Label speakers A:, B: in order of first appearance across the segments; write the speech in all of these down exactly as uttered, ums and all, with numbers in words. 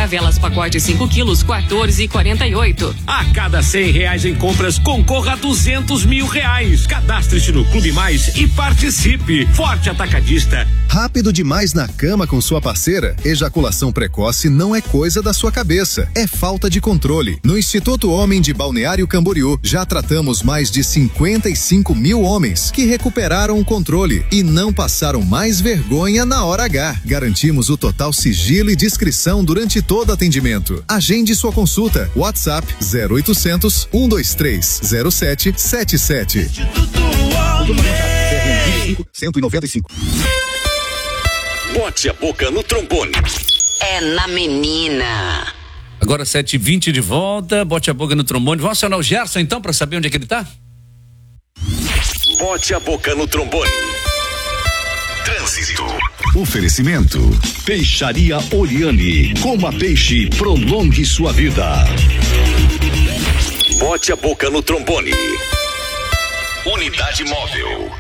A: Caravelas pacote cinco quilos, quatorze e quarenta e oito.
B: A cada cem reais em compras, concorra a duzentos mil reais. Cadastre-se no Clube Mais e participe. Forte Atacadista.
C: Rápido demais na cama com sua parceira? Ejaculação precoce não é coisa da sua cabeça, é falta de controle. No Instituto Homem de Balneário Camboriú, já tratamos mais de cinquenta e cinco mil homens que recuperaram o controle e não passaram mais vergonha na hora H. Garantimos o total sigilo e discrição durante todo atendimento. Agende sua consulta. WhatsApp zero oitocentos, um dois três, zero sete sete sete. Instituto Homem. cento e noventa e cinco.
D: Bote a boca no trombone.
E: É na menina.
F: Agora sete e vinte de volta, bote a boca no trombone. Vamos acionar o Gerson então para saber onde é que ele tá?
D: Bote a boca no trombone. Trânsito.
G: Oferecimento. Peixaria Oriane. Coma peixe, prolongue sua vida.
D: Bote a boca no trombone. Unidade Móvel.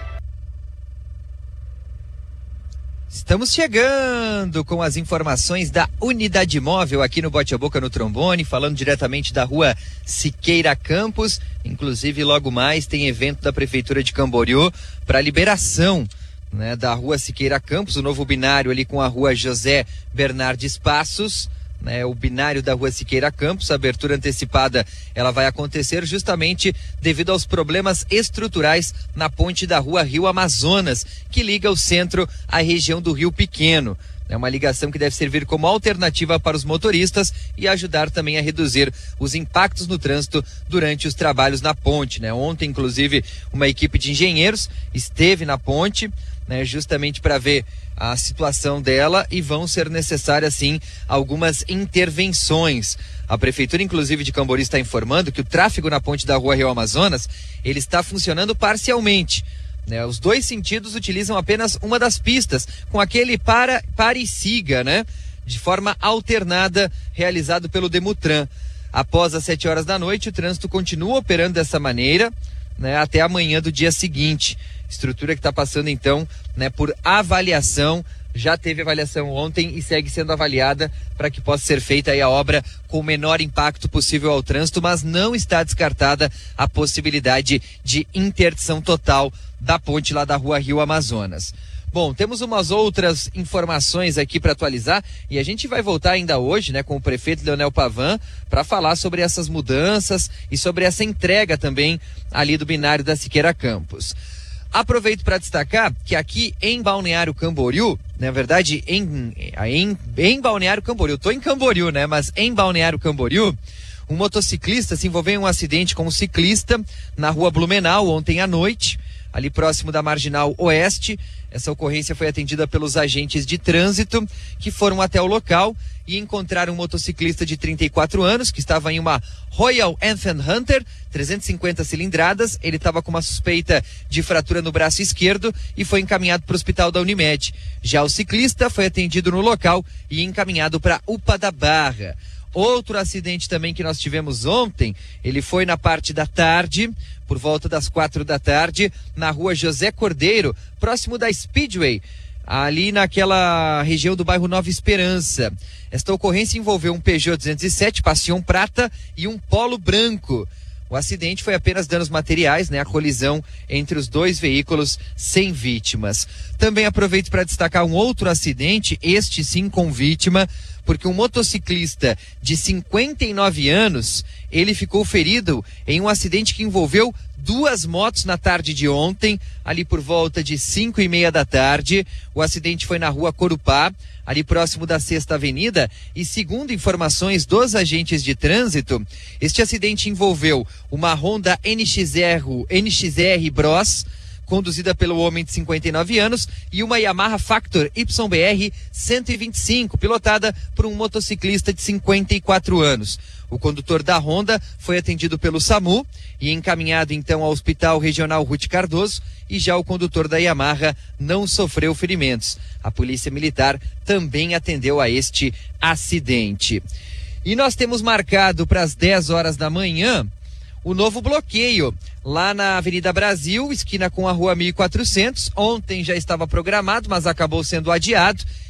H: Estamos chegando com as informações da Unidade Móvel aqui no Bote a Boca no Trombone, falando diretamente da rua Siqueira Campos. Inclusive, logo mais tem evento da Prefeitura de Camboriú para liberação, né, da rua Siqueira Campos, o novo binário ali com a rua José Bernardes Passos. Né, o binário da rua Siqueira Campos, a abertura antecipada, ela vai acontecer justamente devido aos problemas estruturais na ponte da rua Rio Amazonas, que liga o centro à região do Rio Pequeno. É uma ligação que deve servir como alternativa para os motoristas e ajudar também a reduzir os impactos no trânsito durante os trabalhos na ponte. Né? Ontem, inclusive, uma equipe de engenheiros esteve na ponte, né, justamente para ver a situação dela, e vão ser necessárias sim algumas intervenções. A Prefeitura, inclusive, de Camboriú está informando que o tráfego na ponte da rua Rio Amazonas, ele está funcionando parcialmente. Né? Os dois sentidos utilizam apenas uma das pistas, com aquele para, para e siga, né? De forma alternada, realizado pelo Demutran. Após as sete horas da noite, o trânsito continua operando dessa maneira, né, até amanhã do dia seguinte. Estrutura que está passando então, né, por avaliação. Já teve avaliação ontem e segue sendo avaliada para que possa ser feita aí a obra com o menor impacto possível ao trânsito, mas não está descartada a possibilidade de interdição total da ponte lá da rua Rio Amazonas. Bom, temos umas outras informações aqui para atualizar e a gente vai voltar ainda hoje, né, com o prefeito Leonel Pavan para falar sobre essas mudanças e sobre essa entrega também ali do binário da Siqueira Campos. Aproveito para destacar que aqui em Balneário Camboriú, na verdade em, em, em Balneário Camboriú, tô em Camboriú, né, mas em Balneário Camboriú, um motociclista se envolveu em um acidente com um ciclista na rua Blumenau ontem à noite, ali próximo da Marginal Oeste. Essa ocorrência foi atendida pelos agentes de trânsito que foram até o local e encontraram um motociclista de trinta e quatro anos que estava em uma Royal Enfield Hunter, trezentas e cinquenta cilindradas. Ele estava com uma suspeita de fratura no braço esquerdo e foi encaminhado para o hospital da Unimed. Já o ciclista foi atendido no local e encaminhado para U P A da Barra. Outro acidente também que nós tivemos ontem, ele foi na parte da tarde, por volta das quatro da tarde, na rua José Cordeiro, próximo da Speedway, ali naquela região do bairro Nova Esperança. Esta ocorrência envolveu um Peugeot duzentos e sete, Passion Prata e um Polo branco. O acidente foi apenas danos materiais, né? A colisão entre os dois veículos sem vítimas. Também aproveito para destacar um outro acidente, este sim com vítima, porque um motociclista de cinquenta e nove anos, ele ficou ferido em um acidente que envolveu duas motos na tarde de ontem, ali por volta de cinco e meia da tarde. O acidente foi na rua Corupá, ali próximo da Sexta Avenida, e segundo informações dos agentes de trânsito, este acidente envolveu uma Honda N X R, N X R Bros, conduzida pelo homem de cinquenta e nove anos, e uma Yamaha Factor Y B R cento e vinte e cinco, pilotada por um motociclista de cinquenta e quatro anos. O condutor da Honda foi atendido pelo SAMU e encaminhado então ao Hospital Regional Ruth Cardoso, e já o condutor da Yamaha não sofreu ferimentos. A Polícia Militar também atendeu a este acidente. E nós temos marcado para as dez horas da manhã o novo bloqueio lá na Avenida Brasil, esquina com a Rua mil e quatrocentos. Ontem já estava programado, mas acabou sendo adiado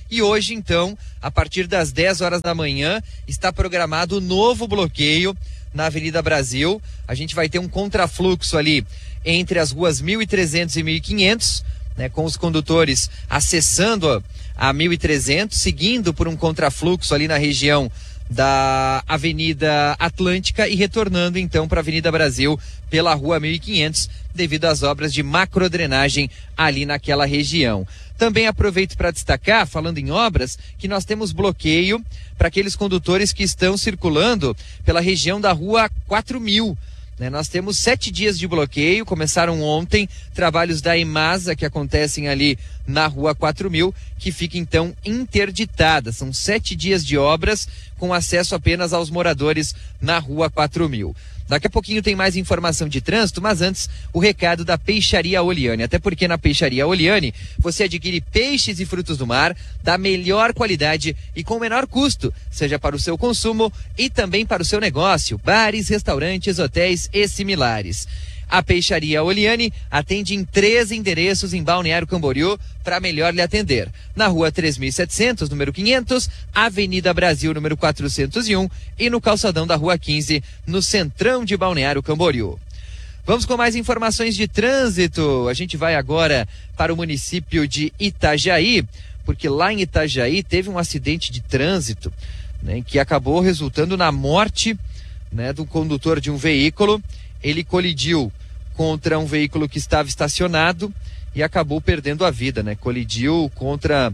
H: E hoje, então, a partir das dez horas da manhã, está programado o novo bloqueio na Avenida Brasil. A gente vai ter um contrafluxo ali entre as ruas mil e trezentos e mil e quinhentos, né, com os condutores acessando a mil e trezentos, seguindo por um contrafluxo ali na região da Avenida Atlântica e retornando então para a Avenida Brasil pela rua mil e quinhentos, devido às obras de macrodrenagem ali naquela região. Também aproveito para destacar, falando em obras, que nós temos bloqueio para aqueles condutores que estão circulando pela região da rua quatro mil. Né, nós temos sete dias de bloqueio, começaram ontem, trabalhos da EMASA que acontecem ali na rua quatro mil, que fica então interditada. São sete dias de obras com acesso apenas aos moradores na rua quatro mil. Daqui a pouquinho tem mais informação de trânsito, mas antes o recado da Peixaria Oliane. Até porque na Peixaria Oliane você adquire peixes e frutos do mar da melhor qualidade e com o menor custo, seja para o seu consumo e também para o seu negócio, bares, restaurantes, hotéis e similares. A Peixaria Oliane atende em três endereços em Balneário Camboriú para melhor lhe atender. Na rua três mil e setecentos, número quinhentos, Avenida Brasil, número quatrocentos e um e no calçadão da rua quinze, no centrão de Balneário Camboriú. Vamos com mais informações de trânsito. A gente vai agora para o município de Itajaí, porque lá em Itajaí teve um acidente de trânsito, né, que acabou resultando na morte, né, do condutor de um veículo. Ele colidiu contra um veículo que estava estacionado e acabou perdendo a vida, né? Colidiu contra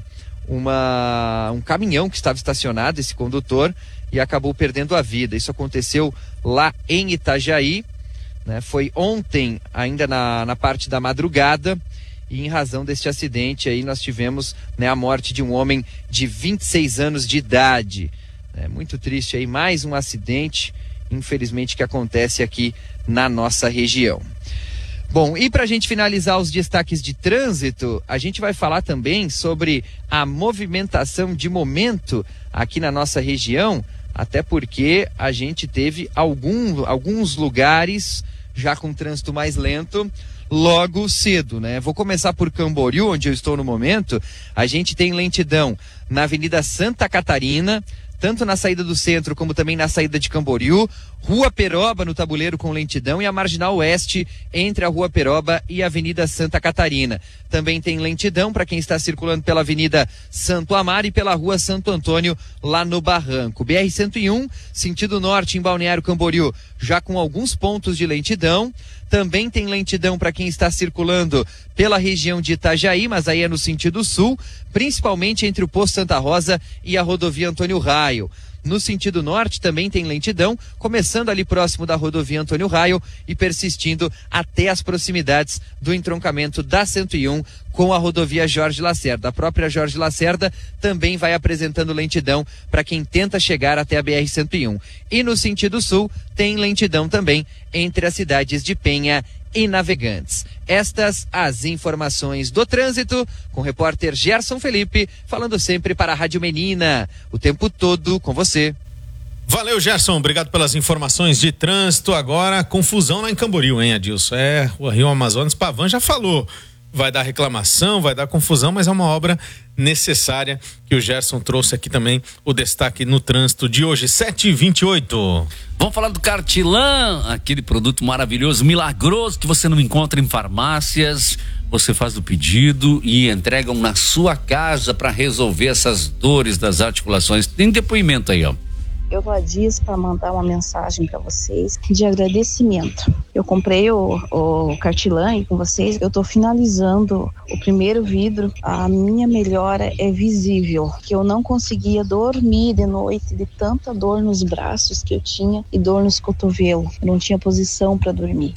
H: uma, um caminhão que estava estacionado, esse condutor, e acabou perdendo a vida. Isso aconteceu lá em Itajaí, né? Foi ontem, ainda na, na parte da madrugada, e em razão deste acidente aí nós tivemos, né, a morte de um homem de vinte e seis anos de idade. É muito triste aí, mais um acidente, infelizmente, que acontece aqui na nossa região. Bom, e para a gente finalizar os destaques de trânsito, a gente vai falar também sobre a movimentação de momento aqui na nossa região, até porque a gente teve algum, alguns lugares já com trânsito mais lento logo cedo, né? Vou começar por Camboriú, onde eu estou no momento. A gente tem lentidão na Avenida Santa Catarina, tanto na saída do centro como também na saída de Camboriú, Rua Peroba no Tabuleiro com lentidão e a Marginal Oeste entre a Rua Peroba e a Avenida Santa Catarina. Também tem lentidão para quem está circulando pela Avenida Santo Amaro e pela Rua Santo Antônio lá no Barranco. B R cento e um, sentido norte em Balneário Camboriú, já com alguns pontos de lentidão. Também tem lentidão para quem está circulando pela região de Itajaí, mas aí é no sentido sul, principalmente entre o Posto Santa Rosa e a rodovia Antônio Raio. No sentido norte também tem lentidão, começando ali próximo da rodovia Antônio Raio e persistindo até as proximidades do entroncamento da cento e um com a rodovia Jorge Lacerda. A própria Jorge Lacerda também vai apresentando lentidão para quem tenta chegar até a B R cento e um. E no sentido sul tem lentidão também entre as cidades de Penha e Navegantes. Estas as informações do trânsito com o repórter Gerson Felipe, falando sempre para a Rádio Menina, o tempo todo com você.
I: Valeu, Gerson, obrigado pelas informações de trânsito. Agora, confusão lá em Camboriú, hein, Adilson? É, o Rio Amazonas, Pavan já falou, vai dar reclamação, vai dar confusão, mas é uma obra necessária que o Gerson trouxe aqui também, o destaque no trânsito de hoje, sete e vinte e oito.
F: Vamos falar do Cartilan, aquele produto maravilhoso, milagroso, que você não encontra em farmácias. Você faz o pedido e entregam na sua casa para resolver essas dores das articulações. Tem depoimento aí, ó.
J: Eu tô a dias para mandar uma mensagem para vocês de agradecimento. Eu comprei o, o Cartilan e com vocês eu tô finalizando o primeiro vidro. A minha melhora é visível, que eu não conseguia dormir de noite de tanta dor nos braços que eu tinha e dor nos cotovelos. Eu não tinha posição para dormir.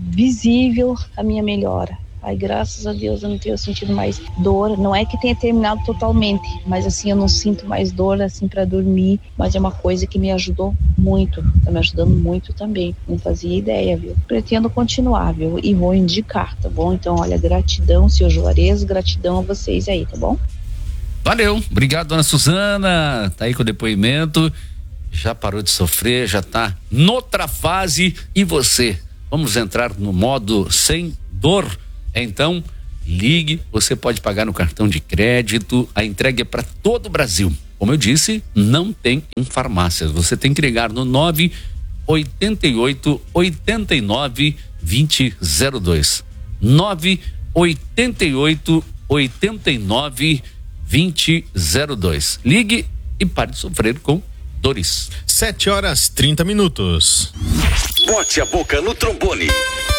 J: Visível a minha melhora. Ai, graças a Deus eu não tenho sentido mais dor. Não é que tenha terminado totalmente, mas assim, eu não sinto mais dor assim para dormir. Mas é uma coisa que me ajudou muito, tá me ajudando muito também. Não fazia ideia, viu? Pretendo continuar, viu? E vou indicar, tá bom? Então, olha, gratidão, seu Juarez, gratidão a vocês aí, tá bom?
F: Valeu, obrigado, dona Suzana. Tá aí com o depoimento. Já parou de sofrer, já tá noutra fase. E você? Vamos entrar no modo sem dor. Então, ligue, você pode pagar no cartão de crédito, a entrega é para todo o Brasil. Como eu disse, não tem em farmácias, você tem que ligar no nove oito oito, oito nove, dois zero zero dois. nove oito oito, oito nove, dois zero zero dois. Ligue e pare de sofrer com dores.
I: sete horas trinta minutos.
D: Bote a boca no trombone.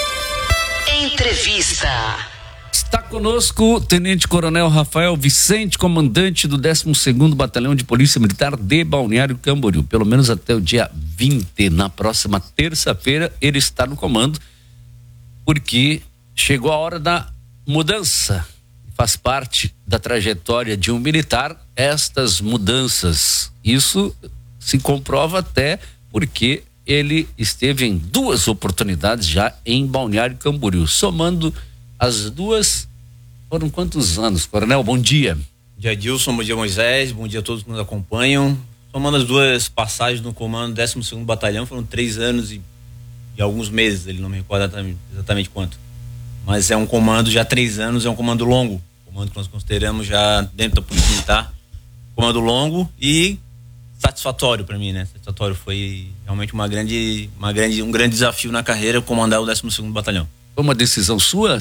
E: Entrevista.
F: Está conosco o Tenente Coronel Rafael Vicente, comandante do décimo segundo Batalhão de Polícia Militar de Balneário Camboriú. Pelo menos até o dia vinte, na próxima terça-feira, ele está no comando, porque chegou a hora da mudança. Faz parte da trajetória de um militar estas mudanças. Isso se comprova até porque ele esteve em duas oportunidades já em Balneário Camboriú. Somando as duas, foram quantos anos, Coronel? Bom dia.
K: Bom dia, Dilson. Bom dia, Moisés. Bom dia a todos que nos acompanham. Somando as duas passagens no comando do décimo segundo Batalhão, foram três anos e, e alguns meses, ele não me recorda exatamente, exatamente quanto. Mas é um comando já há três anos, é um comando longo. Comando que nós consideramos já dentro da Polícia Militar. Comando longo e satisfatório para mim, né? Satisfatório, foi realmente uma grande, uma grande, um grande desafio na carreira comandar o décimo segundo Batalhão.
F: Foi uma decisão sua?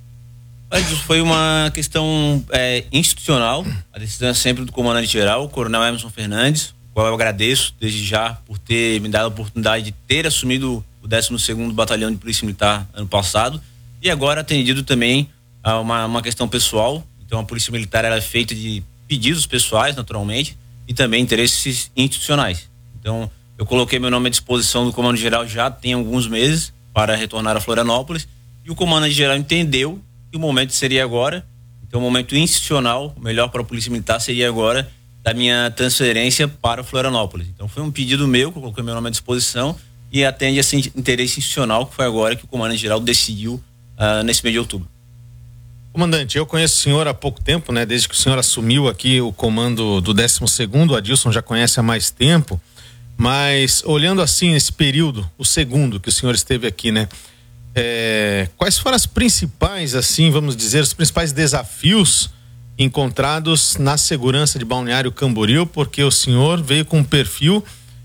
K: Foi uma questão é, institucional. A decisão é sempre do comandante-geral, o Coronel Emerson Fernandes, o qual eu agradeço desde já por ter me dado a oportunidade de ter assumido o décimo segundo Batalhão de Polícia Militar ano passado e agora atendido também a uma, uma questão pessoal. Então a Polícia Militar ela é feita de pedidos pessoais, naturalmente, e também interesses institucionais. Então eu coloquei meu nome à disposição do comando-geral já tem alguns meses para retornar a Florianópolis e o comandante-geral entendeu que o momento seria agora. Então o momento institucional, o melhor para a Polícia Militar seria agora da minha transferência para Florianópolis. Então foi um pedido meu, que eu coloquei meu nome à disposição e atende esse interesse institucional que foi agora que o comandante-geral decidiu uh, nesse mês de outubro.
I: Comandante, eu conheço o senhor há pouco tempo, né? Desde que o senhor assumiu aqui o comando do décimo segundo, o Adilson já conhece há mais tempo, mas olhando assim esse período, o segundo que o senhor esteve aqui, né? É, quais foram as principais, assim, vamos dizer, os principais desafios encontrados na segurança de Balneário Camboriú, porque o senhor veio com um perfil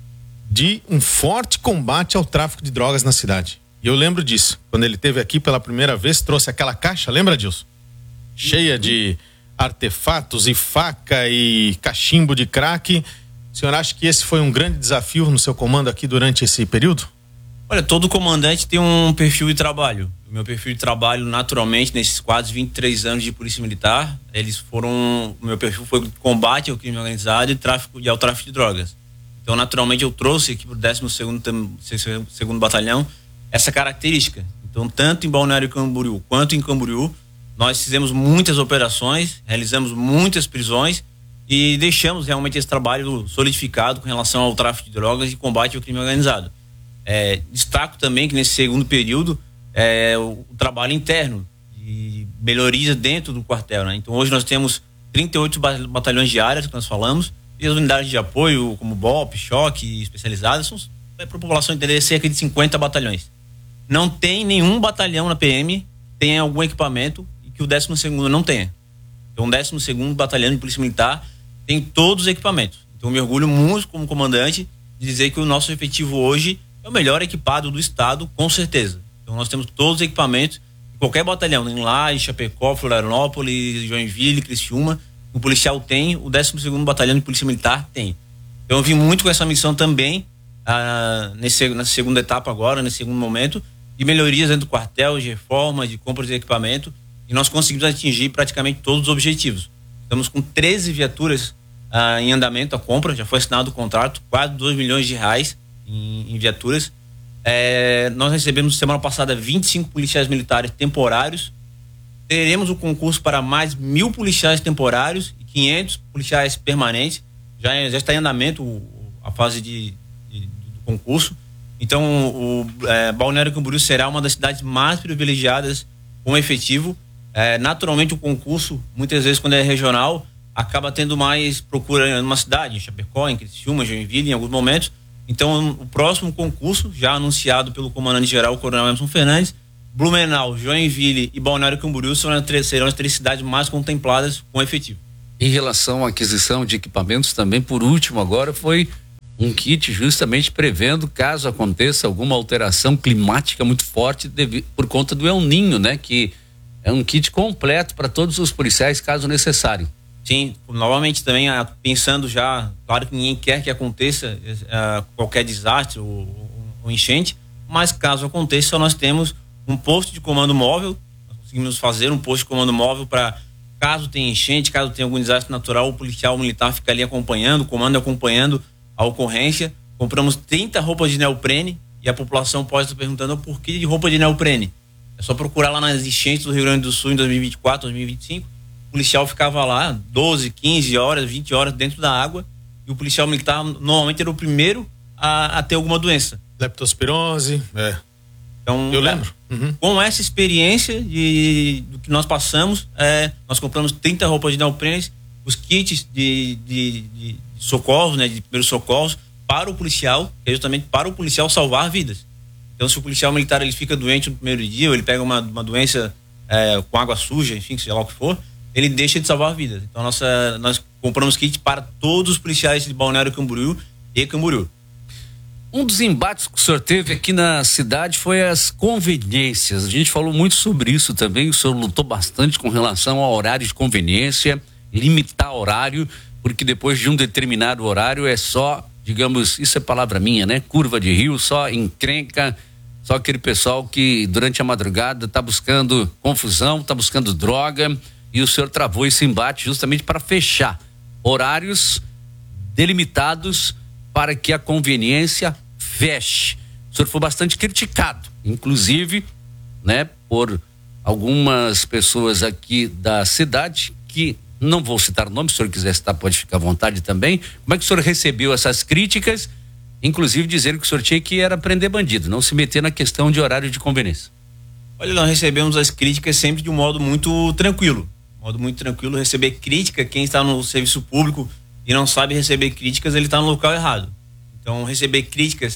I: de um forte combate ao tráfico de drogas na cidade. E eu lembro disso, quando ele esteve aqui pela primeira vez, trouxe aquela caixa, lembra disso? Cheia de artefatos e faca e cachimbo de crack. O senhor acha que esse foi um grande desafio no seu comando aqui durante esse período?
K: Olha, todo comandante tem um perfil de trabalho. O meu perfil de trabalho, naturalmente, nesses quase vinte e três anos de Polícia Militar, eles foram, o meu perfil foi combate ao crime organizado e, tráfico, e ao tráfico de drogas. Então, naturalmente, eu trouxe aqui para o décimo segundo Batalhão essa característica. Então, tanto em Balneário Camboriú quanto em Camboriú, nós fizemos muitas operações, realizamos muitas prisões e deixamos realmente esse trabalho solidificado com relação ao tráfico de drogas e combate ao crime organizado. É, destaco também que nesse segundo período é, o, o trabalho interno de melhorias dentro do quartel, né? Então hoje nós temos trinta e oito batalhões de áreas que nós falamos e as unidades de apoio como B O P, choque especializadas são é, para a população entender cerca de cinquenta batalhões. Não tem nenhum batalhão na P M que tenha algum equipamento e que o décimo segundo não tenha. Então o décimo segundo Batalhão de Polícia Militar tem todos os equipamentos. Então eu me orgulho muito como comandante de dizer que o nosso efetivo hoje é o melhor equipado do estado, com certeza. Então nós temos todos os equipamentos, qualquer batalhão, em Laje, Chapecó, Florianópolis, Joinville, Criciúma, o policial tem, o décimo segundo Batalhão de Polícia Militar tem. Então eu vim muito com essa missão também, ah, nesse, nessa segunda etapa agora, nesse segundo momento, de melhorias dentro do quartel, de reforma, de compras de equipamento, e nós conseguimos atingir praticamente todos os objetivos. Estamos com treze viaturas ah, em andamento, a compra, já foi assinado o contrato, quase dois milhões de reais em, em viaturas. É, nós recebemos semana passada vinte e cinco policiais militares temporários. Teremos o concurso para mais mil policiais temporários e quinhentos policiais permanentes. Já, já está em andamento o, a fase de, de, do concurso. Então, o é, Balneário Camboriú será uma das cidades mais privilegiadas com efetivo. É, naturalmente, o concurso, muitas vezes, quando é regional, acaba tendo mais procura numa cidade, em Chapecó, em Criciúma, Joinville, em alguns momentos. Então, o próximo concurso, já anunciado pelo comandante-geral, o Coronel Emerson Fernandes, Blumenau, Joinville e Balneário Camboriú serão as três, serão as três cidades mais contempladas com efetivo.
F: Em relação à aquisição de equipamentos também, por último agora, foi um kit justamente prevendo caso aconteça alguma alteração climática muito forte devido, por conta do El Ninho, né? Que é um kit completo para todos os policiais caso necessário.
K: Sim, novamente também pensando já, claro que ninguém quer que aconteça uh, qualquer desastre ou, ou, ou enchente, mas caso aconteça nós temos um posto de comando móvel, nós conseguimos fazer um posto de comando móvel para caso tenha enchente, caso tenha algum desastre natural, o policial militar fica ali acompanhando, o comando acompanhando a ocorrência. Compramos trinta roupas de neoprene e a população pode estar perguntando por que de roupa de neoprene. É só procurar lá nas enchentes do Rio Grande do Sul em dois mil e vinte e quatro, dois mil e vinte e cinco. O policial ficava lá doze, quinze horas, vinte horas dentro da água e o policial militar normalmente era o primeiro a, a ter alguma doença.
I: Leptospirose, é.
K: Então,
I: eu lembro.
K: Uhum. Com essa experiência de, do que nós passamos, é, nós compramos trinta roupas de neoprene, os kits de, de, de socorros, né, de primeiros socorros para o policial, que é justamente para o policial salvar vidas. Então, se o policial militar ele fica doente no primeiro dia, ou ele pega uma, uma doença é, com água suja, enfim, seja lá o que for, ele deixa de salvar vidas. Então, nossa, nós compramos kits para todos os policiais de Balneário Camboriú e Camboriú.
F: Um dos embates que o senhor teve aqui na cidade foi as conveniências. A gente falou muito sobre isso também. O senhor lutou bastante com relação ao horário de conveniência, limitar horário, porque depois de um determinado horário é só, digamos, isso é palavra minha, né? Curva de rio, só encrenca, só aquele pessoal que durante a madrugada tá buscando confusão, tá buscando droga, e o senhor travou esse embate justamente para fechar horários delimitados para que a conveniência feche. O senhor foi bastante criticado, inclusive, né, por algumas pessoas aqui da cidade que não vou citar o nome, se o senhor quiser citar pode ficar à vontade também. Como é que o senhor recebeu essas críticas, inclusive dizendo que o senhor tinha que era prender bandido, não se meter na questão de horário de conveniência?
K: Olha, nós recebemos as críticas sempre de um modo muito tranquilo, modo muito tranquilo. Receber crítica, quem está no serviço público e não sabe receber críticas, ele está no local errado. Então, receber críticas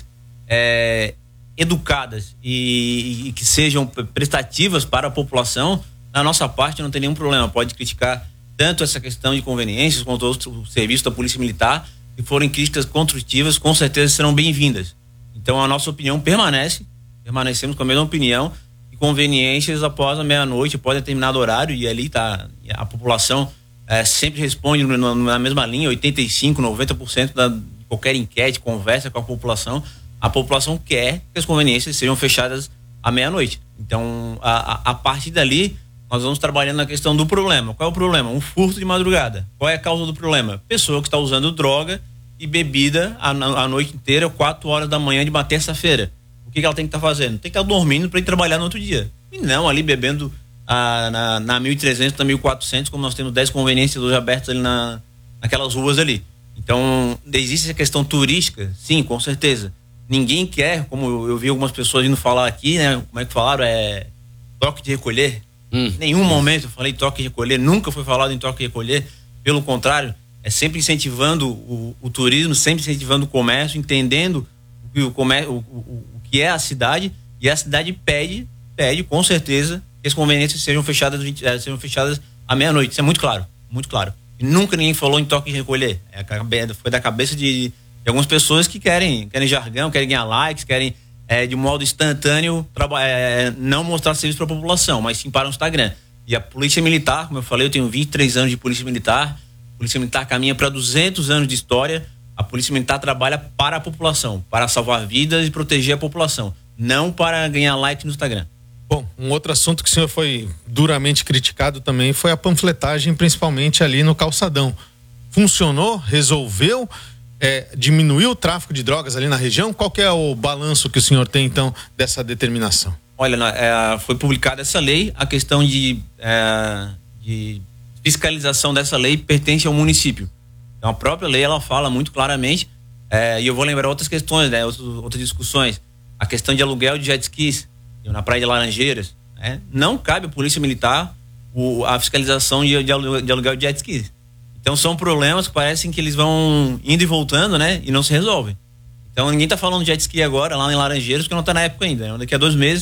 K: é, educadas e, e que sejam prestativas para a população, na nossa parte não tem nenhum problema. Pode criticar tanto essa questão de conveniências quanto o serviço da Polícia Militar. Se forem críticas construtivas, com certeza serão bem-vindas. Então, a nossa opinião permanece, permanecemos com a mesma opinião, e conveniências após a meia-noite, após determinado horário, e ali tá, a população é, sempre responde na mesma linha, oitenta e cinco por cento, noventa por cento da qualquer enquete, conversa com a população, a população quer que as conveniências sejam fechadas à meia-noite. Então, a, a, a partir dali, nós vamos trabalhando na questão do problema. Qual é o problema? Um furto de madrugada. Qual é a causa do problema? Pessoa que está usando droga e bebida a, a noite inteira, quatro horas da manhã de uma terça-feira. O que, que ela tem que estar tá fazendo? Tem que estar tá dormindo para ir trabalhar no outro dia. E não ali bebendo a, na, na mil e trezentos, na mil e quatrocentos, como nós temos dez conveniências hoje abertas ali na, naquelas ruas ali. Então, existe essa questão turística? Sim, com certeza. Ninguém quer, como eu, eu vi algumas pessoas indo falar aqui, né? Como é que falaram? É toque de recolher. Hum. Em nenhum momento eu falei toque de recolher, nunca foi falado em toque de recolher. Pelo contrário, é sempre incentivando o, o turismo, sempre incentivando o comércio, entendendo o que, o, comércio, o, o, o que é a cidade, e a cidade pede, pede com certeza que as conveniências sejam fechadas, sejam fechadas à meia-noite. Isso é muito claro, muito claro. E nunca ninguém falou em toque de recolher. É, foi da cabeça de, de algumas pessoas que querem, querem jargão, querem ganhar likes, querem é, de modo instantâneo é, não mostrar serviço para a população, mas sim para o Instagram. E a Polícia Militar, como eu falei, eu tenho vinte e três anos de Polícia Militar. A Polícia Militar caminha para duzentos anos de história. A Polícia Militar trabalha para a população, para salvar vidas e proteger a população, não para ganhar like no Instagram.
I: Bom, um outro assunto que o senhor foi duramente criticado também foi a panfletagem, principalmente ali no calçadão. Funcionou? Resolveu? É, diminuiu o tráfico de drogas ali na região? Qual que é o balanço que o senhor tem, então, dessa determinação?
K: Olha, é, foi publicada essa lei, a questão de, é, de fiscalização dessa lei pertence ao município. Então, a própria lei, ela fala muito claramente, é, e eu vou lembrar outras questões, né, outras, outras discussões. A questão de aluguel de jet skis na Praia de Laranjeiras, né? Não cabe à Polícia Militar o, a fiscalização de, de aluguel de jet skis. Então são problemas que parecem que eles vão indo e voltando, né? E não se resolvem. Então ninguém tá falando de jet ski agora lá em Laranjeiras, porque não tá na época ainda, né? Daqui a dois meses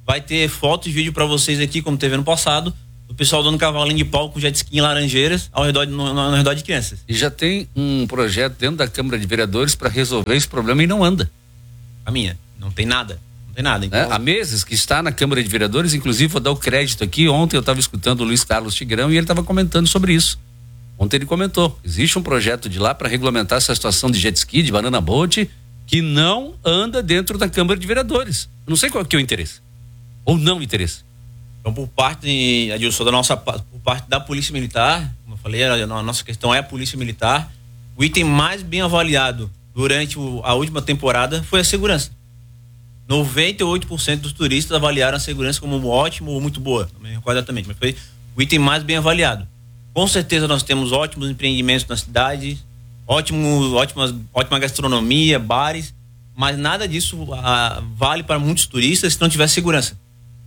K: vai ter foto e vídeo para vocês aqui, como teve ano passado, do pessoal dando cavalinho de pau com jet ski em Laranjeiras ao redor de, no, no, ao redor de crianças.
F: E já tem um projeto dentro da Câmara de Vereadores para resolver esse problema e não anda.
K: A minha, não tem nada. Não tem nada. Então...
F: É, há meses que está na Câmara de Vereadores, inclusive vou dar o crédito aqui. Ontem eu estava escutando o Luiz Carlos Tigrão e ele estava comentando sobre isso. Ontem ele comentou, existe um projeto de lá para regulamentar essa situação de jet ski, de banana boat, que não anda dentro da Câmara de Vereadores. Eu não sei qual que é o interesse. Ou não interesse.
K: Então, por parte, Adilson, da nossa, por parte da Polícia Militar, como eu falei, a nossa questão é a Polícia Militar, o item mais bem avaliado durante o, a última temporada foi a segurança. noventa e oito por cento dos turistas avaliaram a segurança como ótimo ou muito boa, não me recordo exatamente, mas foi o item mais bem avaliado. Com certeza nós temos ótimos empreendimentos na cidade, ótimos, ótimas, ótima gastronomia, bares, mas nada disso ah, vale para muitos turistas se não tiver segurança.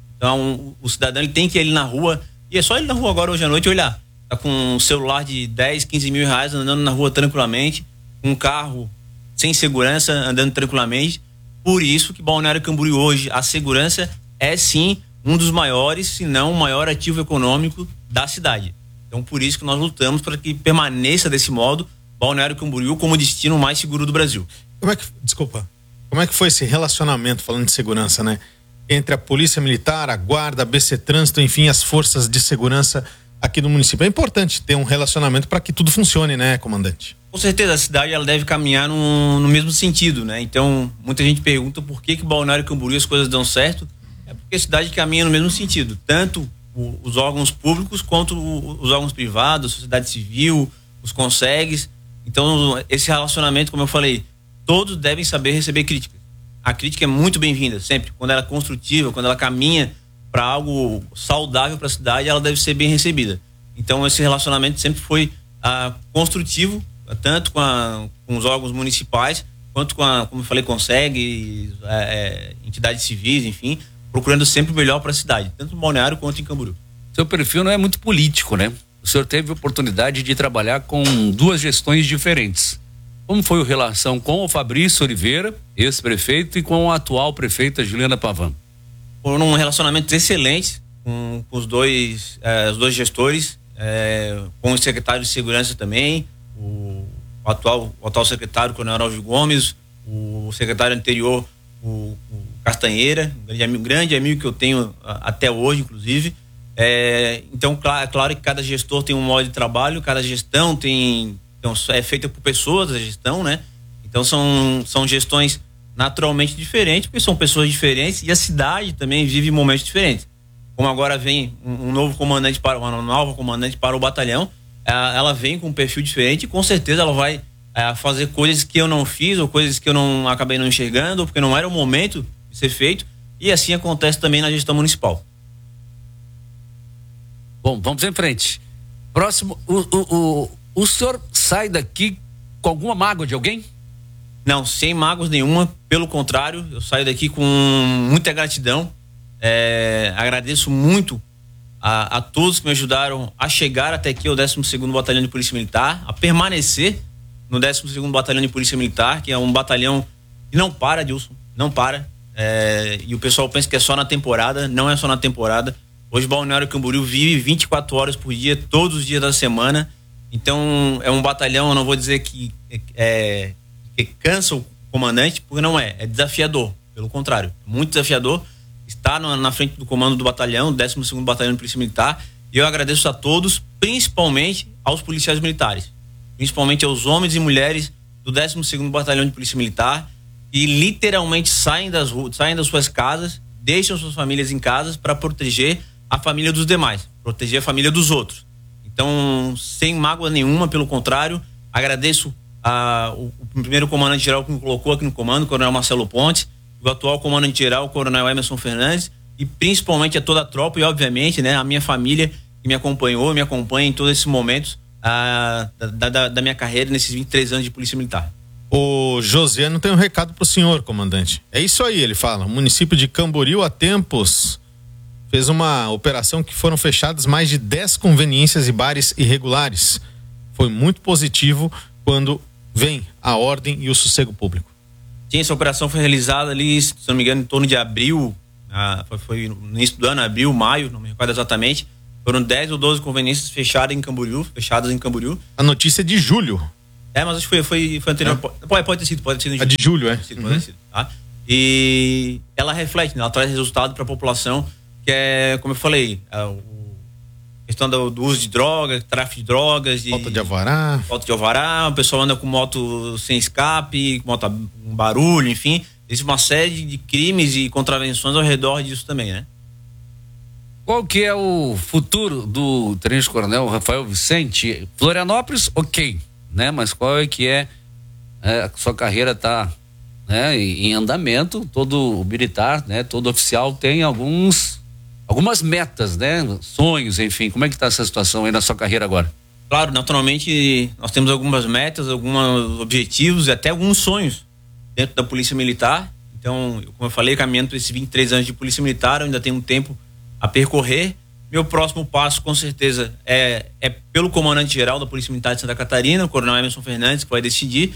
K: Então o cidadão ele tem que ir ali na rua, e é só ele na rua agora hoje à noite olhar, tá com um celular de dez, quinze mil reais andando na rua tranquilamente, um carro sem segurança andando tranquilamente. Por isso que Balneário Camboriú hoje, a segurança é sim um dos maiores, se não o maior ativo econômico da cidade. Então por isso que nós lutamos para que permaneça desse modo Balneário Camboriú como destino mais seguro do Brasil.
I: Como é que, desculpa, como é que foi esse relacionamento, falando de segurança, né? Entre a Polícia Militar, a Guarda, a B C Trânsito, enfim, as forças de segurança aqui do município. É importante ter um relacionamento para que tudo funcione, né, comandante?
K: Com certeza, a cidade ela deve caminhar no, no mesmo sentido, né? Então, muita gente pergunta por que que Balneário Camboriú as coisas dão certo. É porque a cidade caminha no mesmo sentido, tanto o, os órgãos públicos quanto o, os órgãos privados, a sociedade civil, os consegues. Então, esse relacionamento, como eu falei, todos devem saber receber críticas. A crítica é muito bem-vinda, sempre. Quando ela é construtiva, quando ela caminha para algo saudável para a cidade, ela deve ser bem recebida. Então, esse relacionamento sempre foi ah, construtivo, tanto com, a, com os órgãos municipais, quanto com, a, como eu falei, consegue, é, entidades civis, enfim, procurando sempre o melhor para a cidade, tanto no Balneário quanto em Camboriú.
F: Seu perfil não é muito político, né? O senhor teve a oportunidade de trabalhar com duas gestões diferentes. Como foi a relação com o Fabrício Oliveira, ex-prefeito, e com a atual prefeita Juliana Pavan?
K: Foram um relacionamento excelente com, com os dois, eh, os dois gestores, eh, com o secretário de segurança também, o, o, atual, o atual secretário, o Coronel Alves Gomes, o secretário anterior, o, o Castanheira, um grande amigo, grande amigo que eu tenho a, até hoje, inclusive. É, então, claro, é claro que cada gestor tem um modo de trabalho, cada gestão tem, então, é feita por pessoas, a gestão, né? Então são, são gestões naturalmente diferentes, porque são pessoas diferentes e a cidade também vive momentos diferentes. Como agora vem um, um novo comandante para uma nova comandante para o batalhão, ela vem com um perfil diferente e com certeza ela vai é, fazer coisas que eu não fiz ou coisas que eu não acabei não enxergando, ou porque não era o momento de ser feito, e assim acontece também na gestão municipal.
F: Bom, vamos em frente. Próximo, o, o, o, o senhor sai daqui com alguma mágoa de alguém?
K: Não, sem mágoas nenhuma, pelo contrário, eu saio daqui com muita gratidão. É, agradeço muito a, a todos que me ajudaram a chegar até aqui ao décimo segundo Batalhão de Polícia Militar, a permanecer no décimo segundo Batalhão de Polícia Militar, que é um batalhão que não para, Dilson, não para. É, e o pessoal pensa que é só na temporada, não é só na temporada. Hoje Balneário Camboriú vive vinte e quatro horas por dia, todos os dias da semana. Então é um batalhão, eu não vou dizer que, é, que cansa o comandante, porque não é, é desafiador, pelo contrário, muito desafiador. Está na, na frente do comando do batalhão, décimo segundo Batalhão de Polícia Militar, e eu agradeço a todos, principalmente aos policiais militares, principalmente aos homens e mulheres do décimo segundo Batalhão de Polícia Militar, que literalmente saem das ruas, saem das suas casas, deixam suas famílias em casa para proteger a família dos demais, proteger a família dos outros. Então, sem mágoa nenhuma, pelo contrário, agradeço a, o, o primeiro comandante-geral que me colocou aqui no comando, o Coronel Marcelo Pontes, o atual comandante-geral, o Coronel Emerson Fernandes, e principalmente a toda a tropa e, obviamente, né, a minha família que me acompanhou, me acompanha em todos esses momentos a, da, da, da minha carreira nesses vinte e três anos de Polícia Militar.
I: O Josiano tem um recado pro senhor, comandante. É isso aí, ele fala. O município de Camboriú, há tempos, fez uma operação que foram fechadas mais de dez conveniências e bares irregulares. Foi muito positivo quando vem a ordem e o sossego público.
K: Sim, essa operação foi realizada ali, se não me engano, em torno de abril, Ah, foi, foi no início do ano, abril, maio, não me recordo exatamente. Foram dez ou doze conveniências fechadas em Camboriú, fechadas em Camboriú.
I: A notícia é de julho.
K: É, mas acho que foi, foi, foi anterior. É. Pode, pode ter sido, pode ter sido.
I: A de julho, é.
K: Pode ter sido, uhum. pode ter sido, tá? E ela reflete, né? Ela traz resultado para a população, que é, como eu falei, a o, questão do, do uso de drogas, tráfico de drogas. De,
I: falta de alvará.
K: Falta de alvará, o pessoal anda com moto sem escape, com moto com barulho, enfim. Existe uma série de crimes e contravenções ao redor disso também, né?
F: Qual que é o futuro do Tenente Coronel Rafael Vicente? Florianópolis, ok, né? Mas qual é que é, é a sua carreira tá, né, em andamento, todo militar, né, todo oficial tem alguns algumas metas, né, sonhos, enfim. Como é que tá essa situação aí na sua carreira agora?
K: Claro, naturalmente nós temos algumas metas, alguns objetivos e até alguns sonhos dentro da Polícia Militar. Então, como eu falei, caminhando por esses vinte e três anos de Polícia Militar, eu ainda tenho um tempo a percorrer. Meu próximo passo, com certeza, é, é pelo comandante-geral da Polícia Militar de Santa Catarina, o Coronel Emerson Fernandes, que vai decidir.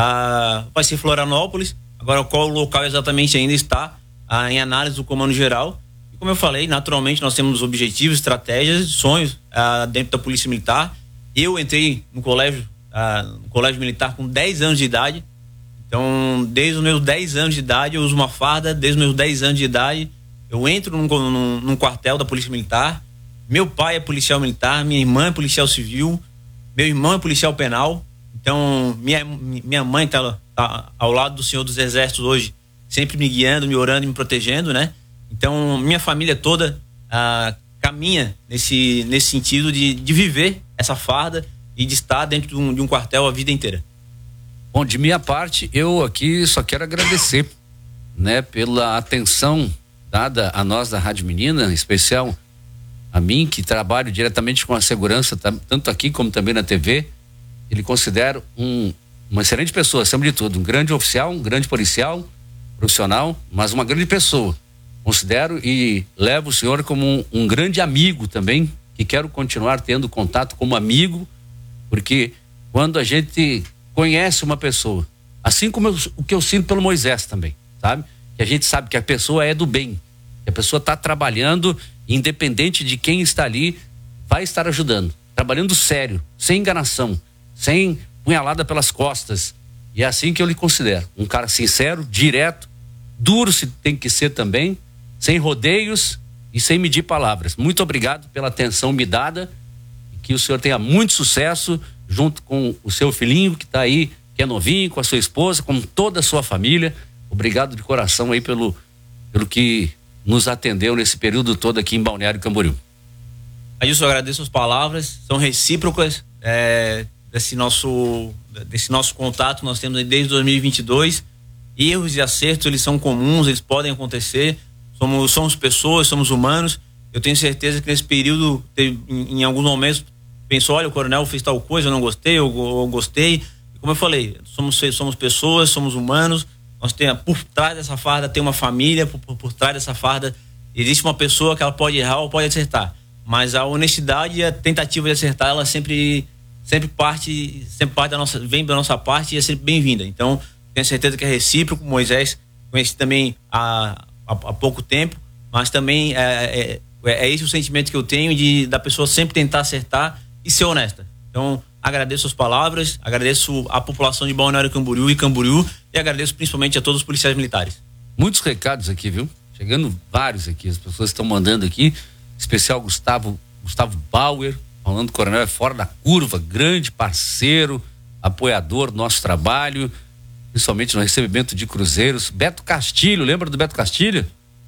K: Ah, vai ser Florianópolis. Agora, qual local exatamente ainda está ah, em análise do comando-geral. E como eu falei, naturalmente, nós temos objetivos, estratégias, sonhos ah, dentro da Polícia Militar. Eu entrei no colégio, ah, no colégio militar com dez anos de idade. Então, desde os meus dez anos de idade, eu uso uma farda. Desde os meus dez anos de idade, eu entro num, num, num quartel da Polícia Militar. Meu pai é policial militar, minha irmã é policial civil, meu irmão é policial penal. Então, minha, minha mãe está tá ao lado do Senhor dos Exércitos hoje, sempre me guiando, me orando e me protegendo, né? Então, minha família toda ah, caminha nesse, nesse sentido de, de viver essa farda e de estar dentro de um, de um quartel a vida inteira.
F: Bom, de minha parte, eu aqui só quero agradecer, né, pela atenção dada a nós da Rádio Menina, em especial a mim, que trabalho diretamente com a segurança, tanto aqui como também na T V. Ele considero um, uma excelente pessoa, acima de tudo, um grande oficial, um grande policial, profissional, mas uma grande pessoa. Considero e levo o senhor como um, um grande amigo também, que quero continuar tendo contato como amigo, porque quando a gente conhece uma pessoa, assim como eu, o que eu sinto pelo Moisés também, sabe? Que a gente sabe que a pessoa é do bem, que a pessoa está trabalhando, independente de quem está ali, vai estar ajudando, trabalhando sério, sem enganação, sem punhalada pelas costas. E é assim que eu lhe considero, um cara sincero, direto, duro se tem que ser também, sem rodeios e sem medir palavras. Muito obrigado pela atenção me dada, e que o senhor tenha muito sucesso junto com o seu filhinho que está aí, que é novinho, com a sua esposa, com toda a sua família. Obrigado de coração aí pelo, pelo que nos atendeu nesse período todo aqui em Balneário Camboriú.
K: Adilson, eu agradeço as palavras, são recíprocas, é, desse nosso, desse nosso contato nós temos desde dois mil e vinte e dois. Erros e acertos, eles são comuns, eles podem acontecer, somos, somos pessoas, somos humanos. Eu tenho certeza que nesse período, teve, em, em alguns momentos, pensou, olha, o coronel fez tal coisa, eu não gostei, eu, eu gostei. E como eu falei, somos, somos pessoas, somos humanos. Nós temos, por trás dessa farda tem uma família, por, por, por trás dessa farda existe uma pessoa que ela pode errar ou pode acertar. Mas a honestidade e a tentativa de acertar, ela sempre, sempre parte, sempre parte da nossa, vem da nossa parte e é sempre bem-vinda. Então, tenho certeza que é recíproco. Moisés conheci também há, há, há pouco tempo, mas também é, é, é esse o sentimento que eu tenho de da pessoa sempre tentar acertar e ser honesta. Então, agradeço as palavras, agradeço a população de Balneário Camboriú e Camboriú e agradeço principalmente a todos os policiais militares.
F: Muitos recados aqui, viu? Chegando vários aqui, as pessoas estão mandando aqui, especial Gustavo, Gustavo Bauer, falando que o coronel é fora da curva, grande parceiro, apoiador do nosso trabalho, principalmente no recebimento de cruzeiros. Beto Castilho, lembra do Beto Castilho?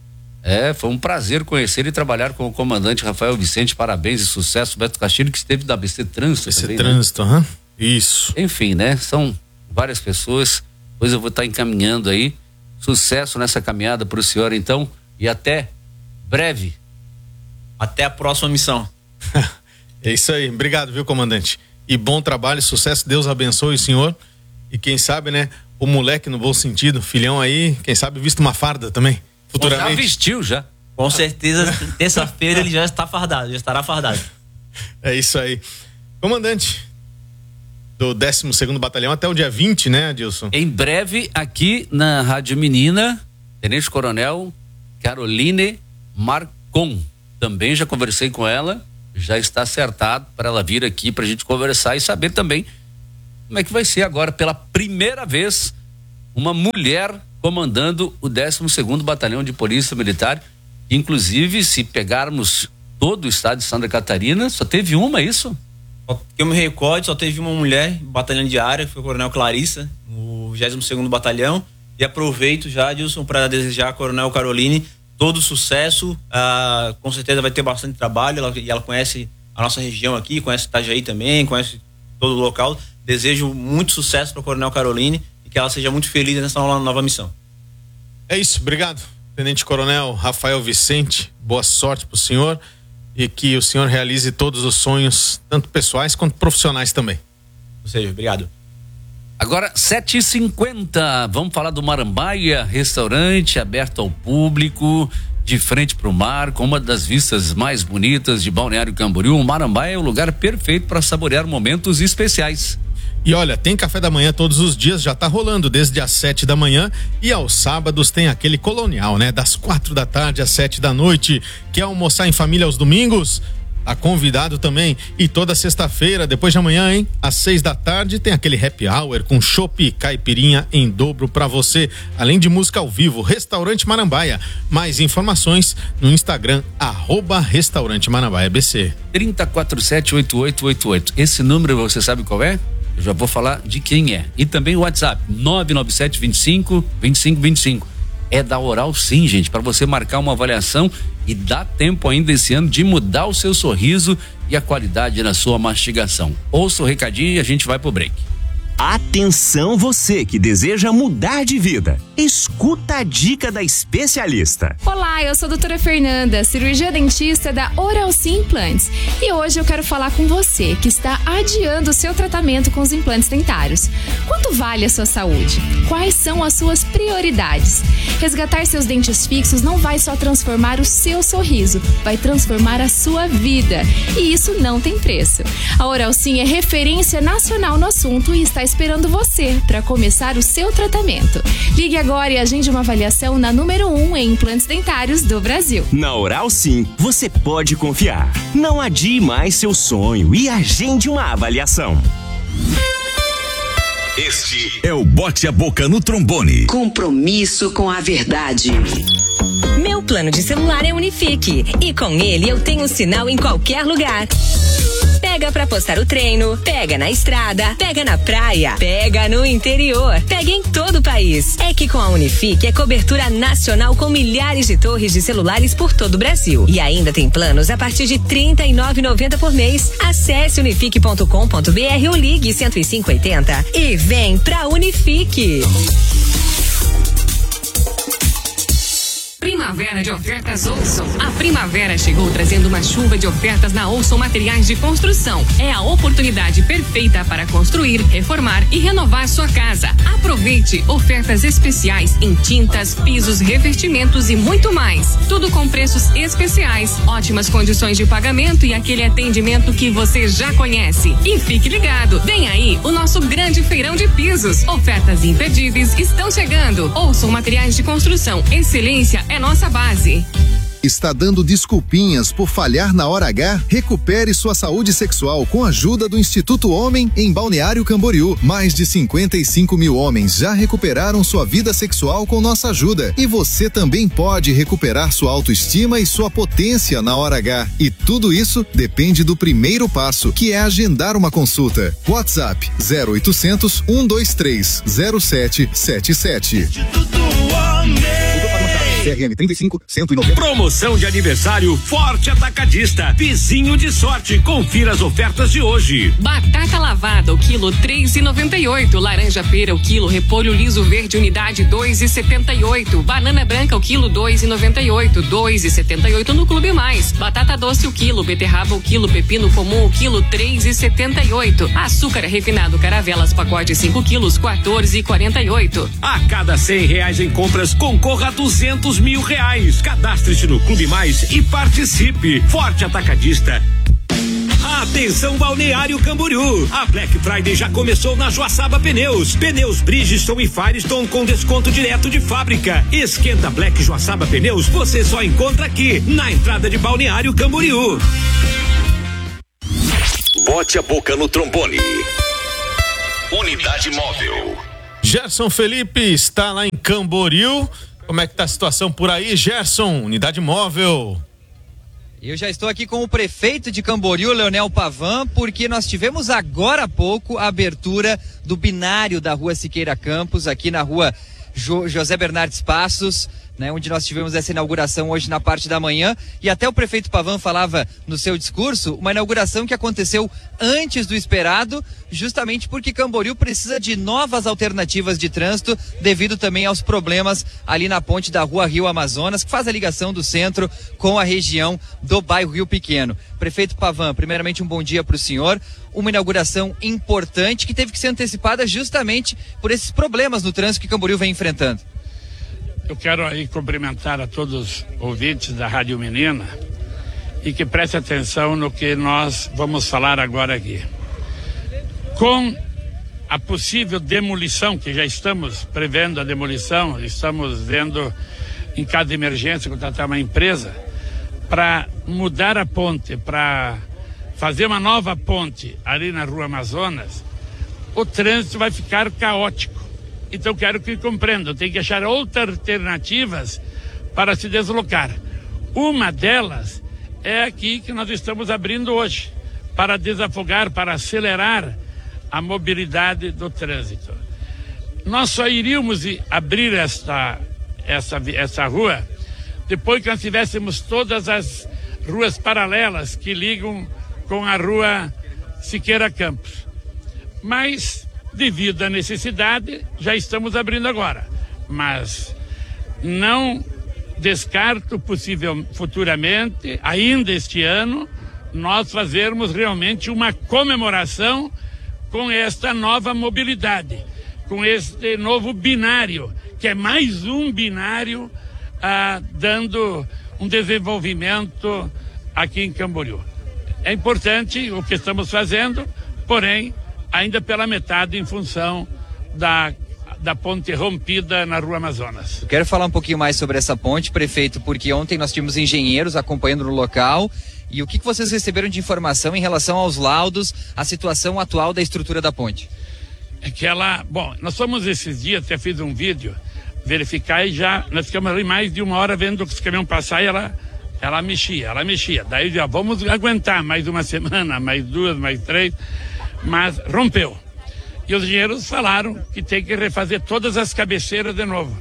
F: É, foi um prazer conhecer e trabalhar com o comandante Rafael Vicente. Parabéns e sucesso, Beto Castilho, que esteve da B C Trânsito.
I: B C
F: também,
I: Trânsito,
F: né?
I: Uhum. Isso.
F: Enfim, né? São várias pessoas, pois eu vou estar encaminhando aí. Sucesso nessa caminhada para o senhor, então, e até breve.
K: Até a próxima missão.
I: É isso aí, obrigado, viu, comandante? E bom trabalho, sucesso, Deus abençoe o senhor. E quem sabe, né, o moleque no bom sentido, filhão aí, quem sabe vista uma farda também, futuramente.
F: Já vestiu, já.
K: Com certeza, terça-feira ele já está fardado, já estará fardado.
I: É isso aí. Comandante do décimo segundo Batalhão até o dia vinte, né, Adilson?
F: Em breve, aqui na Rádio Menina, Tenente Coronel Caroline Marcon. Também já conversei com ela, já está acertado para ela vir aqui para a gente conversar e saber também como é que vai ser agora, pela primeira vez, uma mulher comandando o décimo segundo Batalhão de Polícia Militar. Inclusive, se pegarmos todo o estado de Santa Catarina, só teve uma, é isso?
K: Que eu me recordo, só teve uma mulher, batalhão de área, que foi o Coronel Clarissa, no vigésimo segundo Batalhão. E aproveito já, Adilson, para desejar à Coronel Caroline todo sucesso. Ah, com certeza vai ter bastante trabalho, ela, e ela conhece a nossa região aqui, conhece Itajaí também, conhece todo o local. Desejo muito sucesso para a Coronel Caroline e que ela seja muito feliz nessa nova, nova missão.
I: É isso, obrigado. Tenente Coronel Rafael Vicente, boa sorte pro senhor e que o senhor realize todos os sonhos, tanto pessoais quanto profissionais também.
K: Ou seja, obrigado.
F: Agora, sete e cinquenta, vamos falar do Marambaia, restaurante aberto ao público, de frente para o mar, com uma das vistas mais bonitas de Balneário Camboriú. O Marambaia é o lugar perfeito para saborear momentos especiais.
I: E olha, tem café da manhã todos os dias, já tá rolando desde as sete da manhã, e aos sábados tem aquele colonial, né? Das quatro da tarde às sete da noite. Quer almoçar em família aos domingos? Tá convidado também. E toda sexta-feira, depois de amanhã, hein? Às seis da tarde tem aquele happy hour com chopp e caipirinha em dobro pra você. Além de música ao vivo, Restaurante Marambaia. Mais informações no Instagram, arroba Restaurante Marambaia B C.
F: trinta, quarenta e sete, oitenta e oito oitenta e oito. Esse número você sabe qual é? Eu já vou falar de quem é. E também o WhatsApp, nove nove sete, vinte e cinco, vinte e cinco vinte e cinco. É da Oral Sim, gente, para você marcar uma avaliação e dá tempo ainda esse ano de mudar o seu sorriso e a qualidade na sua mastigação. Ouça o recadinho e a gente vai pro break.
L: Atenção você que deseja mudar de vida. Escuta a dica da especialista.
M: Olá, eu sou a doutora Fernanda, cirurgia dentista da Oral Sim Implantes. E hoje eu quero falar com você que está adiando o seu tratamento com os implantes dentários. Quanto vale a sua saúde? Quais são as suas prioridades? Resgatar seus dentes fixos não vai só transformar o seu sorriso, vai transformar a sua vida. E isso não tem preço. A Oral Sim é referência nacional no assunto e está esperando você para começar o seu tratamento. Ligue agora e agende uma avaliação na número um em implantes dentários do Brasil.
L: Na Oral Sim, você pode confiar. Não adie mais seu sonho e agende uma avaliação.
G: Este é o Bote a Boca no Trombone.
E: Compromisso com a verdade.
N: Meu plano de celular é Unifique e com ele eu tenho sinal em qualquer lugar. Pega pra postar o treino, pega na estrada, pega na praia, pega no interior, pega em todo o país. É que com a Unifique é cobertura nacional com milhares de torres de celulares por todo o Brasil. E ainda tem planos a partir de trinta e nove reais e noventa centavos por mês. Acesse unifique ponto com ponto br ou ligue cento e cinco oitenta e vem pra Unifique.
A: Primavera de ofertas Olson. A primavera chegou trazendo uma chuva de ofertas na Olson Materiais de Construção. É a oportunidade perfeita para construir, reformar e renovar sua casa. Aproveite ofertas especiais em tintas, pisos, revestimentos e muito mais. Tudo com preços especiais, ótimas condições de pagamento e aquele atendimento que você já conhece. E fique ligado, vem aí o nosso grande feirão de pisos. Ofertas imperdíveis estão chegando. Olson Materiais de Construção. Excelência é nossa base.
C: Está dando desculpinhas por falhar na hora H? Recupere sua saúde sexual com a ajuda do Instituto Homem em Balneário Camboriú. Mais de cinquenta e cinco mil homens já recuperaram sua vida sexual com nossa ajuda. E você também pode recuperar sua autoestima e sua potência na hora H. E tudo isso depende do primeiro passo, que é agendar uma consulta. WhatsApp zero oitocentos, um dois três, zero sete sete sete.
G: Instituto Homem.
C: C R M trinta e cinco, cento e noventa.
B: Promoção de aniversário Forte Atacadista. Vizinho de sorte. Confira as ofertas de hoje.
A: Batata lavada, o quilo três e noventa e oito. Laranja pera, o quilo. Repolho liso verde, unidade dois e setenta e oito. Banana branca, o quilo dois e noventa e oito. dois e setenta e oito no Clube Mais. Batata doce, o quilo. Beterraba, o quilo. Pepino comum, o quilo três e setenta e oito. Açúcar refinado Caravelas, pacote cinco quilos, quatorze e quarenta e oito.
B: A cada cem reais em compras, concorra a duzentos mil reais. Cadastre-se no Clube Mais e participe. Forte Atacadista. Atenção Balneário Camboriú, a Black Friday já começou na Joaçaba Pneus. Pneus Bridgestone e Firestone com desconto direto de fábrica. Esquenta Black Joaçaba Pneus, você só encontra aqui, na entrada de Balneário Camboriú.
D: Bote a boca no trombone. Unidade Móvel.
I: Gerson Felipe está lá em Camboriú. Como é que tá a situação por aí, Gerson? Unidade Móvel.
H: Eu já estou aqui com o prefeito de Camboriú, Leonel Pavan, porque nós tivemos agora há pouco a abertura do binário da Rua Siqueira Campos, aqui na Rua jo- José Bernardes Passos, né, onde nós tivemos essa inauguração hoje na parte da manhã, e até o prefeito Pavan falava no seu discurso, uma inauguração que aconteceu antes do esperado, justamente porque Camboriú precisa de novas alternativas de trânsito, devido também aos problemas ali na ponte da Rua Rio Amazonas, que faz a ligação do centro com a região do bairro Rio Pequeno. Prefeito Pavan, primeiramente um bom dia para o senhor, uma inauguração importante que teve que ser antecipada justamente por esses problemas no trânsito que Camboriú vem enfrentando.
O: Eu quero aí cumprimentar a todos os ouvintes da Rádio Menina e que preste atenção no que nós vamos falar agora aqui. Com a possível demolição, que já estamos prevendo a demolição, estamos vendo em caso de emergência contratar uma empresa para mudar a ponte, para fazer uma nova ponte ali na Rua Amazonas, o trânsito vai ficar caótico. Então quero que compreendam, tem que achar outras alternativas para se deslocar. Uma delas é aqui que nós estamos abrindo hoje, para desafogar, para acelerar a mobilidade do trânsito. Nós só iríamos abrir esta, essa, essa rua depois que nós tivéssemos todas as ruas paralelas que ligam com a Rua Siqueira Campos. Mas devido à necessidade, já estamos abrindo agora. Mas não descarto possível futuramente, ainda este ano, nós fazermos realmente uma comemoração com esta nova mobilidade, com este novo binário, que é mais um binário ah, dando um desenvolvimento aqui em Camboriú. É importante o que estamos fazendo, porém, ainda pela metade em função da, da ponte rompida na Rua Amazonas.
H: Eu quero falar um pouquinho mais sobre essa ponte, prefeito, porque ontem nós tínhamos engenheiros acompanhando no local. E o que, que vocês receberam de informação em relação aos laudos, a situação atual da estrutura da ponte?
O: É que ela, bom, nós fomos esses dias, até fiz um vídeo, verificar e já, nós ficamos ali mais de uma hora vendo os caminhões passar e ela, ela mexia, ela mexia. Daí já vamos aguentar mais uma semana, mais duas, mais três. Mas rompeu. E os engenheiros falaram que tem que refazer todas as cabeceiras de novo.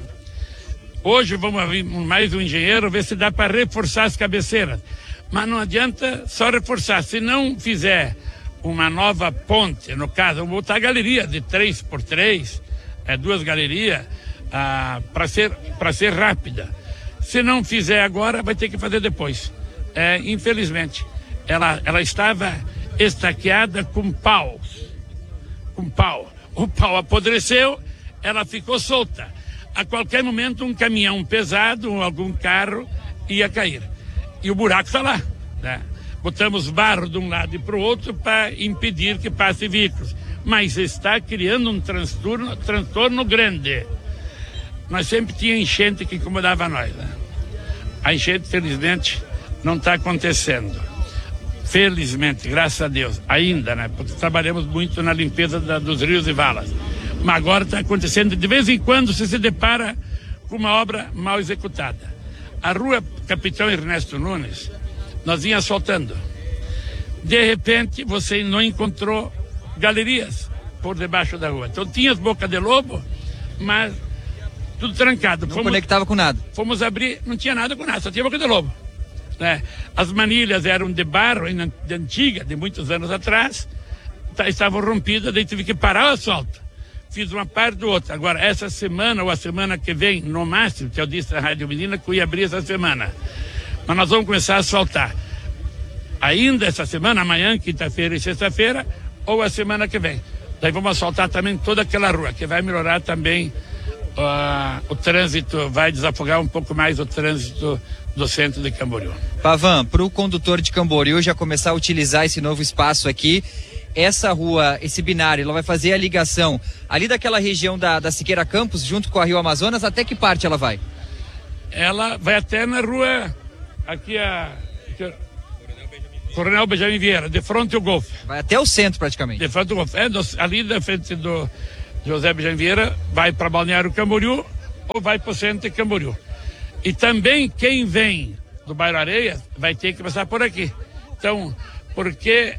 O: Hoje vamos abrir mais um engenheiro, ver se dá para reforçar as cabeceiras. Mas não adianta só reforçar. Se não fizer uma nova ponte, no caso, vamos botar galeria de três por três, é, duas galerias, ah, para ser, para ser rápida. Se não fizer agora, vai ter que fazer depois. É, infelizmente, ela, ela estava estaqueada com paus, com pau. O pau apodreceu, ela ficou solta. A qualquer momento um caminhão pesado, ou algum carro ia cair. E o buraco está lá, né? Botamos barro de um lado e para o outro para impedir que passe veículos. Mas está criando um transtorno, transtorno grande. Nós sempre tinha enchente que incomodava nós, né? A enchente, felizmente, não está acontecendo. Felizmente, graças a Deus, ainda, né? Porque trabalhamos muito na limpeza da, dos rios e valas. Mas agora está acontecendo, de vez em quando você se depara com uma obra mal executada. A Rua Capitão Ernesto Nunes, nós íamos asfaltando. De repente, você não encontrou galerias por debaixo da rua. Então tinha as bocas de lobo, mas tudo trancado.
H: Não fomos, conectava com nada.
O: Fomos abrir, não tinha nada com nada, só tinha boca de lobo. Né? As manilhas eram de barro, de antiga, de muitos anos atrás, tá, estavam rompidas, daí tive que parar o asfalto. Fiz uma parte do outro. Agora, essa semana ou a semana que vem, no máximo, que eu disse à Rádio Menina, que eu ia abrir essa semana. Mas nós vamos começar a asfaltar. Ainda essa semana, amanhã, quinta-feira e sexta-feira, ou a semana que vem. Daí vamos asfaltar também toda aquela rua, que vai melhorar também uh, o trânsito, vai desafogar um pouco mais o trânsito do centro de Camboriú.
H: Pavan, para o condutor de Camboriú já começar a utilizar esse novo espaço aqui, essa rua, esse binário, ela vai fazer a ligação ali daquela região da, da Siqueira Campos, junto com a Rio Amazonas, até que parte ela vai?
O: Ela vai até na rua, aqui a... Coronel Benjamin Vieira, de frente ao Golfo.
H: Vai até o centro praticamente.
O: De frente ao Golfo. É, do, ali da frente do José Benjamin Vieira, vai para Balneário Camboriú ou vai para o centro de Camboriú. E também quem vem do bairro Areia vai ter que passar por aqui. Então, porque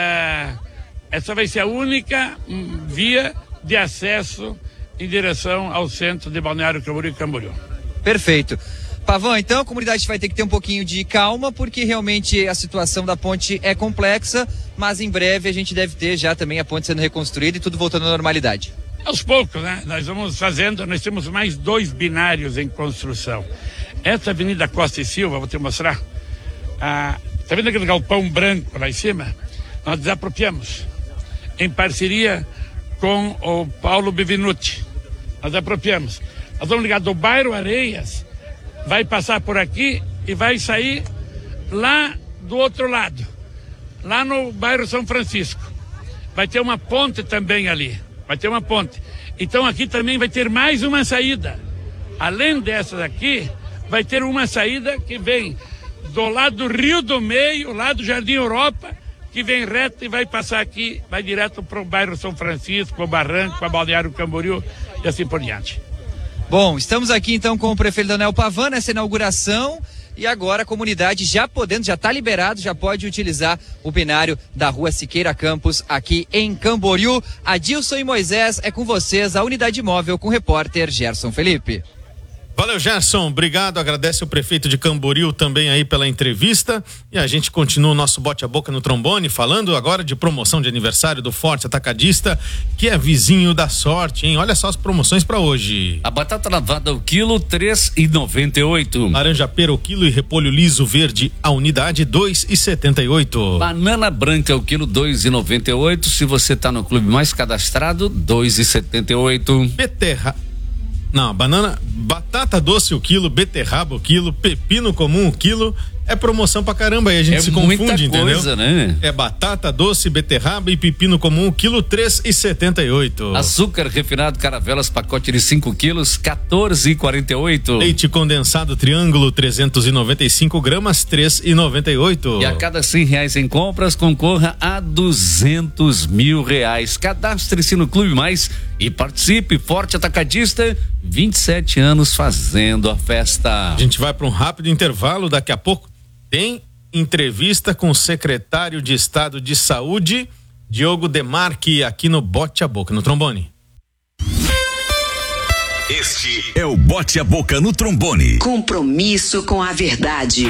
O: é, essa vai ser a única hum, via de acesso em direção ao centro de Balneário Camboriú e Camboriú.
H: Perfeito. Pavan, então a comunidade vai ter que ter um pouquinho de calma, porque realmente a situação da ponte é complexa, mas em breve a gente deve ter já também a ponte sendo reconstruída e tudo voltando à normalidade.
O: Aos poucos, né? Nós vamos fazendo, nós temos mais dois binários em construção. Essa Avenida Costa e Silva, vou te mostrar, ah, tá vendo aquele galpão branco lá em cima? Nós desapropriamos, em parceria com o Paulo Bevinuti. Nós desapropriamos. Nós vamos ligar do bairro Areias, vai passar por aqui e vai sair lá do outro lado, lá no bairro São Francisco. Vai ter uma ponte também ali, vai ter uma ponte. Então aqui também vai ter mais uma saída. Além dessas aqui, vai ter uma saída que vem do lado do Rio do Meio, lá do Jardim Europa, que vem reto e vai passar aqui, vai direto para o bairro São Francisco, o Barranco, para Balneário Camboriú e assim por diante.
H: Bom, estamos aqui então com o prefeito Leonel Pavan nessa inauguração e agora a comunidade já podendo, já está liberado, já pode utilizar o binário da rua Siqueira Campos aqui em Camboriú. Adilson e Moisés, é com vocês, a Unidade Móvel com o repórter Gerson Felipe.
I: Valeu, Gerson, obrigado, agradece o prefeito de Camboriú também aí pela entrevista e a gente continua o nosso bote a boca no trombone, falando agora de promoção de aniversário do Forte Atacadista, que é vizinho da sorte, hein? Olha só as promoções para hoje.
F: A batata lavada o quilo, três e noventa e oito.
I: Laranja pera o quilo e repolho liso verde a unidade, dois e setenta e oito.
F: Banana branca o quilo, dois e noventa e oito. Se você tá no clube mais cadastrado, dois e setenta e oito.
I: Beterra Não, banana, batata doce o quilo, beterraba o quilo, pepino comum o quilo, é promoção pra caramba, aí a gente
F: é
I: se confunde, entendeu?
F: Coisa, né?
I: É batata doce, beterraba e pepino comum o quilo, três e setenta e oito.
F: Açúcar refinado Caravelas, pacote de cinco quilos, quatorze e quarenta e oito.
I: Leite condensado Triângulo, trezentos e noventa e cinco gramas, três e noventa e oito.
F: E a cada cem reais em compras, concorra a duzentos mil reais. Cadastre-se no Clube Mais e participe. Forte Atacadista, vinte e sete anos fazendo a festa.
I: A gente vai para um rápido intervalo, daqui a pouco tem entrevista com o secretário de Estado de Saúde, Diogo Demarque, aqui no Bote a Boca, no trombone.
G: Este é o Bote a Boca no trombone.
E: Compromisso com a verdade.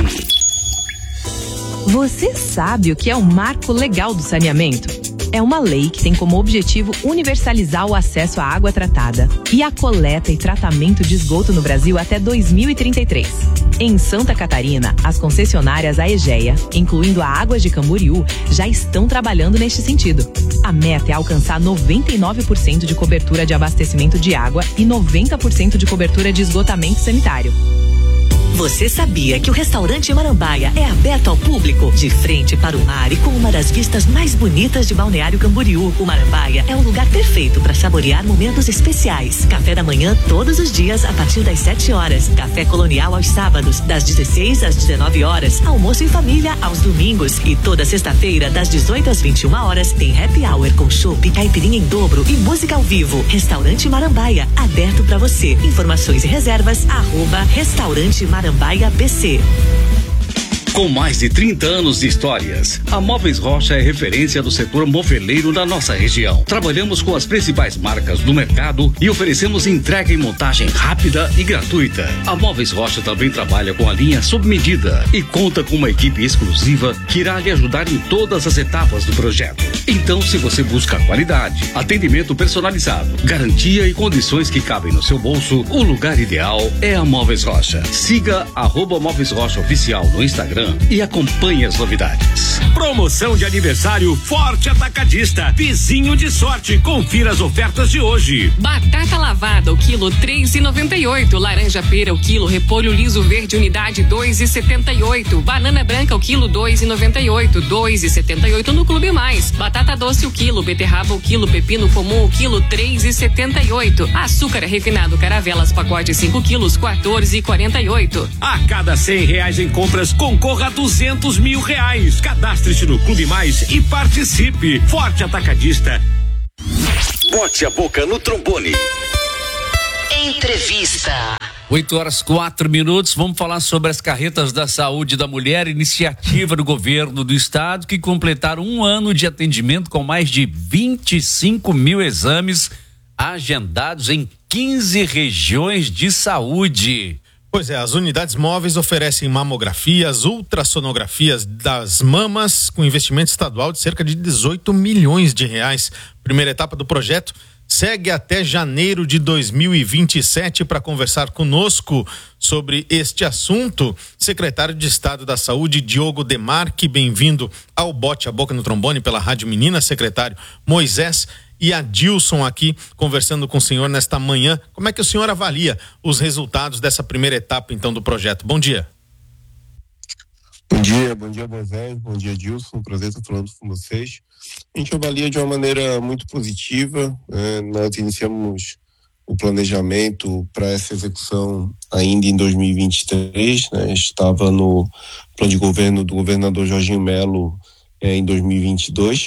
P: Você sabe o que é o Marco Legal do Saneamento? É uma lei que tem como objetivo universalizar o acesso à água tratada e a coleta e tratamento de esgoto no Brasil até dois mil e trinta e três. Em Santa Catarina, as concessionárias Aegea, incluindo a Águas de Camboriú, já estão trabalhando neste sentido. A meta é alcançar noventa e nove por cento de cobertura de abastecimento de água e noventa por cento de cobertura de esgotamento sanitário.
Q: Você sabia que o restaurante Marambaia é aberto ao público? De frente para o mar e com uma das vistas mais bonitas de Balneário Camboriú, o Marambaia é o lugar perfeito para saborear momentos especiais. Café da manhã todos os dias a partir das sete horas. Café colonial aos sábados, das dezesseis às dezenove horas. Almoço em família aos domingos. E toda sexta-feira, das dezoito às vinte e uma horas, tem happy hour com chopp, caipirinha em dobro e música ao vivo. Restaurante Marambaia, aberto para você. Informações e reservas, arroba Restaurante Marambaia. Marambaia B C.
R: Com mais de trinta anos de histórias, a Móveis Rocha é referência do setor moveleiro da nossa região. Trabalhamos com as principais marcas do mercado e oferecemos entrega e montagem rápida e gratuita. A Móveis Rocha também trabalha com a linha sob medida e conta com uma equipe exclusiva que irá lhe ajudar em todas as etapas do projeto. Então, se você busca qualidade, atendimento personalizado, garantia e condições que cabem no seu bolso, o lugar ideal é a Móveis Rocha. Siga arroba Móveis Rocha Oficial no Instagram e acompanhe as novidades.
B: Promoção de aniversário Forte Atacadista. Vizinho de sorte. Confira as ofertas de hoje.
A: Batata lavada, o quilo três e noventa e oito. Laranja pera, o quilo. Repolho liso verde, unidade dois e setenta e oito. Banana branca, o quilo dois e noventa e oito. dois e setenta e oito no Clube Mais. Batata doce, o quilo. Beterraba, o quilo. Pepino comum, o quilo três e setenta e oito. Açúcar refinado Caravelas, pacote cinco quilos, quatorze e quarenta e oito.
B: A cada cem reais em compras, concorra a duzentos mil reais. Cadastre-se no Clube Mais e participe. Forte Atacadista.
D: Bote a boca no trombone.
E: Entrevista.
F: oito horas quatro minutos. Vamos falar sobre as carretas da saúde da mulher, iniciativa do governo do estado que completaram um ano de atendimento com mais de vinte e cinco mil exames agendados em quinze regiões de saúde.
I: Pois é, as unidades móveis oferecem mamografias, ultrassonografias das mamas com investimento estadual de cerca de dezoito milhões de reais. Primeira etapa do projeto segue até janeiro de dois mil e vinte e sete. Para conversar conosco sobre este assunto, secretário de Estado da Saúde, Diogo Demarque, bem-vindo ao Bote a Boca no Trombone pela Rádio Menina, secretário Moisés e Adilson aqui conversando com o senhor nesta manhã. Como é que o senhor avalia os resultados dessa primeira etapa, então, do projeto? Bom dia.
S: Bom dia, bom dia, Moisés, bom dia, Adilson, prazer estar falando com vocês. A gente avalia de uma maneira muito positiva, né? Nós iniciamos o planejamento para essa execução ainda em dois mil e vinte e três, né? Estava no plano de governo do governador Jorginho Melo é, em dois mil e vinte e dois.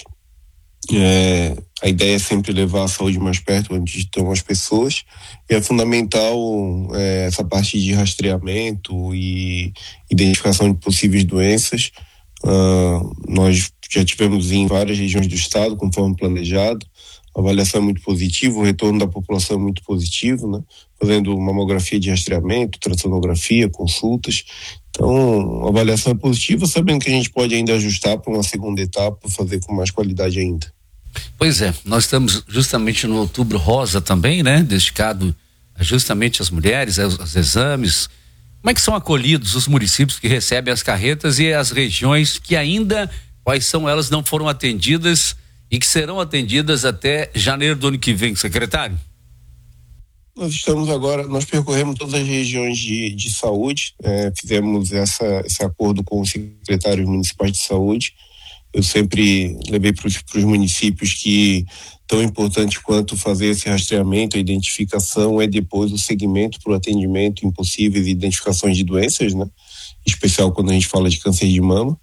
S: É, a ideia é sempre levar a saúde mais perto onde estão as pessoas, e é fundamental é, essa parte de rastreamento e identificação de possíveis doenças. Uh, nós já tivemos em várias regiões do estado, conforme planejado. A avaliação é muito positiva, o retorno da população é muito positivo, né? Fazendo mamografia de rastreamento, ultrassonografia, consultas. Então, a avaliação é positiva, sabendo que a gente pode ainda ajustar para uma segunda etapa, fazer com mais qualidade ainda.
F: Pois é, nós estamos justamente no Outubro Rosa também, né? Dedicado justamente às mulheres, aos, aos exames. Como é que são acolhidos os municípios que recebem as carretas e as regiões que ainda, quais são elas, não foram atendidas e que serão atendidas até janeiro do ano que vem, secretário?
S: Nós estamos agora, nós percorremos todas as regiões de, de saúde, é, fizemos essa, esse acordo com os secretários municipais de saúde. Eu sempre levei para os municípios que tão importante quanto fazer esse rastreamento, a identificação, é depois o segmento para o atendimento em possíveis identificações de doenças, né? Em especial quando a gente fala de câncer de mama.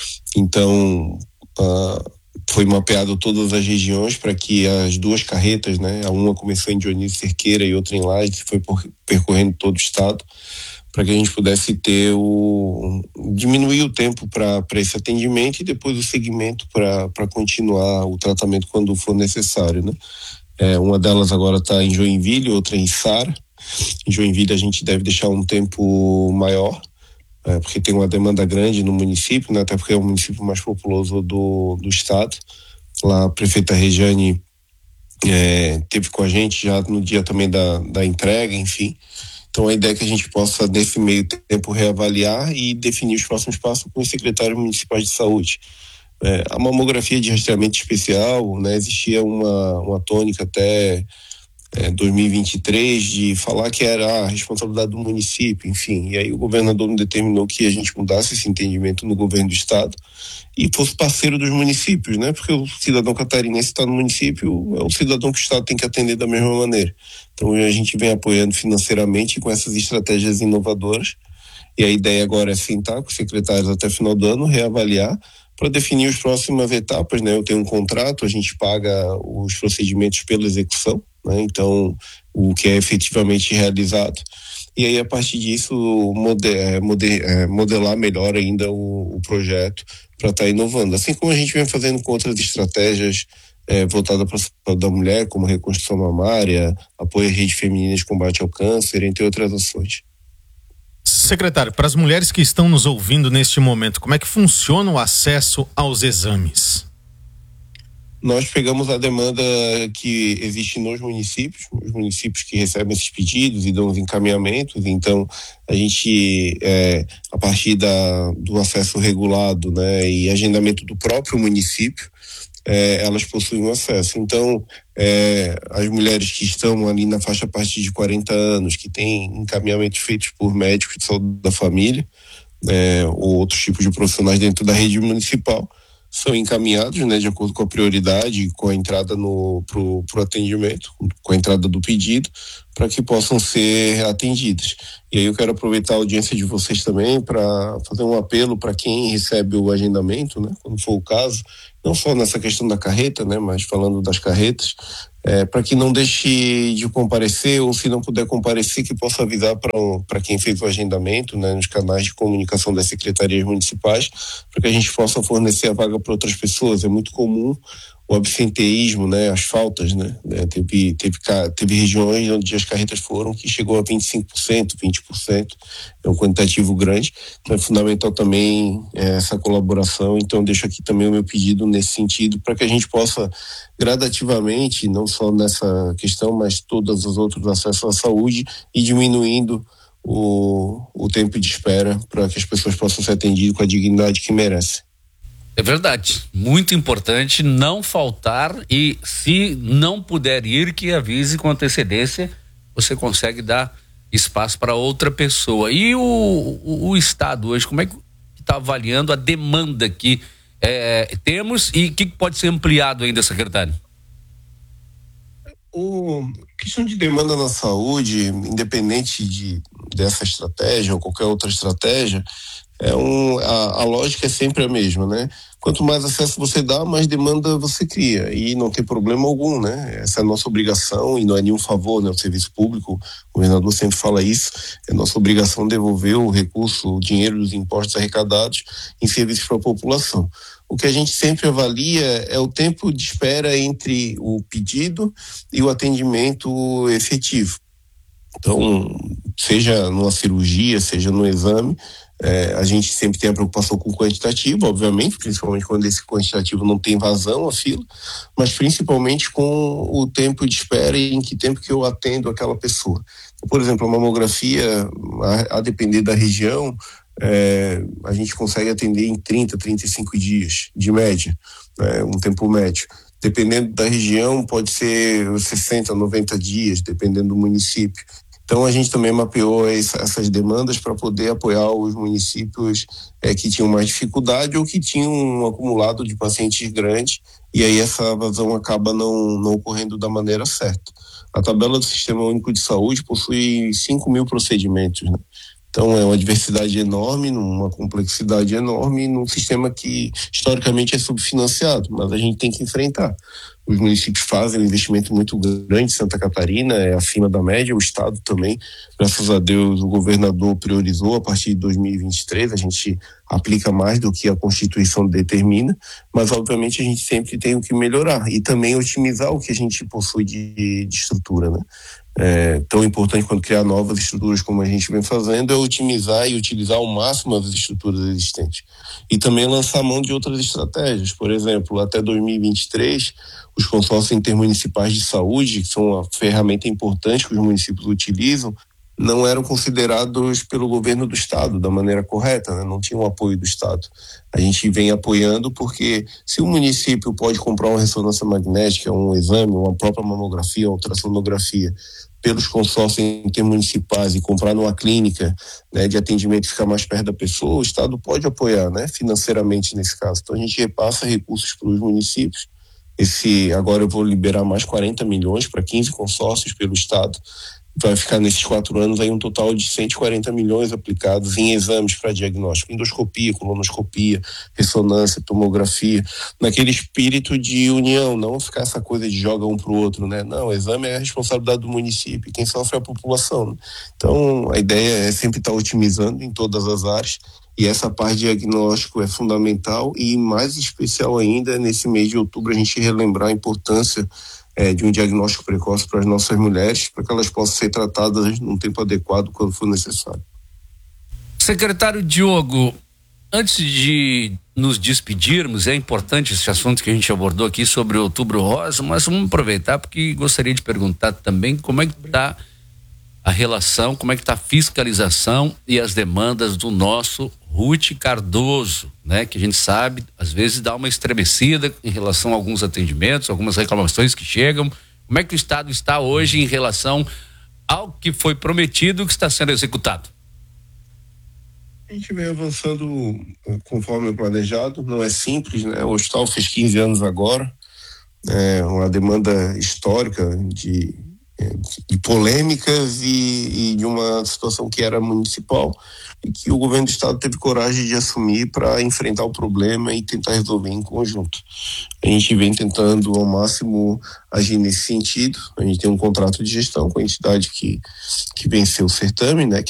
S: Então, uh, foi mapeado todas as regiões para que as duas carretas, né? A uma começou em Dionísio Cerqueira e outra em Lages, foi por, percorrendo todo o estado, para que a gente pudesse ter o diminuir o tempo para esse atendimento e depois o segmento para continuar o tratamento quando for necessário, né? É, uma delas agora está em Joinville, outra em Sara. Em Joinville a gente deve deixar um tempo maior, é, porque tem uma demanda grande no município, né? Até porque é o município mais populoso do, do estado. Lá a prefeita Rejane é, teve com a gente já no dia também da, da entrega, enfim. Então a ideia é que a gente possa, nesse meio tempo, reavaliar e definir os próximos passos com os secretários municipais de saúde. É, a mamografia de rastreamento especial, né, existia uma, uma tônica até é, dois mil e vinte e três de falar que era a responsabilidade do município, enfim. E aí o governador determinou que a gente mudasse esse entendimento no governo do estado e fosse parceiro dos municípios, né? Porque o cidadão catarinense está no município, é o cidadão que o estado tem que atender da mesma maneira. Então a gente vem apoiando financeiramente com essas estratégias inovadoras, e a ideia agora é sentar com os secretários até final do ano, reavaliar para definir as próximas etapas, né? Eu tenho um contrato, a gente paga os procedimentos pela execução, né? Então o que é efetivamente realizado, e aí a partir disso modelar, modelar melhor ainda o, o projeto para estar tá inovando, assim como a gente vem fazendo com outras estratégias É, voltada para a da mulher, como reconstrução mamária, apoio à rede feminina de combate ao câncer, entre outras ações.
I: Secretário, para as mulheres que estão nos ouvindo neste momento, como é que funciona o acesso aos exames?
S: nós pegamos a demanda que existe nos municípios, os municípios que recebem esses pedidos e dão os encaminhamentos. Então, a gente, é, a partir da, do acesso regulado, né, e agendamento do próprio município, é, elas possuem acesso. Então, é, as mulheres que estão ali na faixa a partir de quarenta anos, que têm encaminhamentos feitos por médicos de saúde da família, é, ou outros tipos de profissionais dentro da rede municipal, são encaminhados, né, de acordo com a prioridade, com a entrada no pro, pro atendimento, com a entrada do pedido, para que possam ser atendidas. E aí eu quero aproveitar a audiência de vocês também para fazer um apelo para quem recebe o agendamento, né, quando for o caso, não só nessa questão da carreta, né, mas falando das carretas, é, para que não deixe de comparecer, ou se não puder comparecer, que possa avisar para quem fez o agendamento, né, nos canais de comunicação das secretarias municipais, para que a gente possa fornecer a vaga para outras pessoas. É muito comum o absenteísmo, né, as faltas, né, teve, teve, teve regiões onde as carretas foram que chegou a vinte e cinco por cento, vinte por cento, é um quantitativo grande, então é fundamental também é, essa colaboração. Então deixo aqui também o meu pedido nesse sentido, para que a gente possa gradativamente, não só nessa questão, mas todos os outros acessos à saúde, e diminuindo o, o tempo de espera, para que as pessoas possam ser atendidas com a dignidade que merecem.
F: É verdade, muito importante não faltar, e se não puder ir, que avise com antecedência, você consegue dar espaço para outra pessoa. E o, o, o Estado hoje, como é que está avaliando a demanda que é, temos, e o que pode ser ampliado ainda, secretário?
S: O questão de demanda na saúde, independente de, dessa estratégia ou qualquer outra estratégia, é um, a, a lógica é sempre a mesma, né? Quanto mais acesso você dá, mais demanda você cria, e não tem problema algum, né? Essa é a nossa obrigação, e não é nenhum favor, né? O serviço público, o governador sempre fala isso, é nossa obrigação devolver o recurso, o dinheiro dos impostos arrecadados em serviços para a população. O que a gente sempre avalia é o tempo de espera entre o pedido e o atendimento efetivo. Então, seja numa cirurgia, seja no exame, é, a gente sempre tem a preocupação com o quantitativo, obviamente, principalmente quando esse quantitativo não tem vazão a fila, mas principalmente com o tempo de espera e em que tempo que eu atendo aquela pessoa. Por exemplo, a mamografia, a, a depender da região, é, a gente consegue atender em trinta, trinta e cinco dias, de média, né, um tempo médio. Dependendo da região, pode ser sessenta, noventa dias, dependendo do município. Então, a gente também mapeou essa, essas demandas para poder apoiar os municípios é, que tinham mais dificuldade ou que tinham um acumulado de pacientes grande, e aí essa vazão acaba não, não ocorrendo da maneira certa. A tabela do Sistema Único de Saúde possui cinco mil procedimentos, né? Então, é uma diversidade enorme, uma complexidade enorme, num sistema que historicamente é subfinanciado, mas a gente tem que enfrentar. Os municípios fazem um investimento muito grande, Santa Catarina é acima da média, o Estado também, graças a Deus o governador priorizou a partir de dois mil e vinte e três, a gente aplica mais do que a Constituição determina, mas obviamente a gente sempre tem o que melhorar e também otimizar o que a gente possui de, de estrutura, né? É, tão importante quando criar novas estruturas como a gente vem fazendo é otimizar e utilizar ao máximo as estruturas existentes e também lançar mão de outras estratégias. Por exemplo, até dois mil e vinte e três, os consórcios intermunicipais de saúde, que são uma ferramenta importante que os municípios utilizam, não eram considerados pelo governo do estado da maneira correta, né? Não tinham o apoio do estado. A gente vem apoiando porque se o município pode comprar uma ressonância magnética, um exame, uma própria mamografia, uma ultrassonografia, pelos consórcios intermunicipais e comprar numa clínica, né, de atendimento que fica mais perto da pessoa, o estado pode apoiar, né, financeiramente nesse caso. Então a gente repassa recursos para os municípios. Esse, agora eu vou liberar mais quarenta milhões para quinze consórcios pelo estado. Vai ficar nesses quatro anos aí um total de cento e quarenta milhões aplicados em exames para diagnóstico, endoscopia, colonoscopia, ressonância, tomografia, naquele espírito de união, não ficar essa coisa de joga um para o outro, né? Não, o exame é a responsabilidade do município, quem sofre é a população, né? Então, a ideia é sempre estar otimizando em todas as áreas, e essa parte de diagnóstico é fundamental, e mais especial ainda, nesse mês de outubro, a gente relembrar a importância É, de um diagnóstico precoce para as nossas mulheres, para que elas possam ser tratadas num tempo adequado quando for necessário.
F: Secretário Diogo, Antes de nos despedirmos, é importante esse assunto que a gente abordou aqui sobre o Outubro Rosa, mas vamos aproveitar porque gostaria de perguntar também como é que está a relação, como é que está a fiscalização e as demandas do nosso Ruth Cardoso, né? Que a gente sabe, às vezes dá uma estremecida em relação a alguns atendimentos, algumas reclamações que chegam. Como é que o Estado está hoje em relação ao que foi prometido que está sendo executado?
S: A gente vem avançando conforme o planejado, não é simples, né? O hospital fez quinze anos agora, é uma demanda histórica de, de polêmicas e, e de uma situação que era municipal e que o governo do estado teve coragem de assumir para enfrentar o problema e tentar resolver em conjunto. A gente vem tentando ao máximo agir nesse sentido. A gente tem um contrato de gestão com a entidade que, que venceu o certame, né?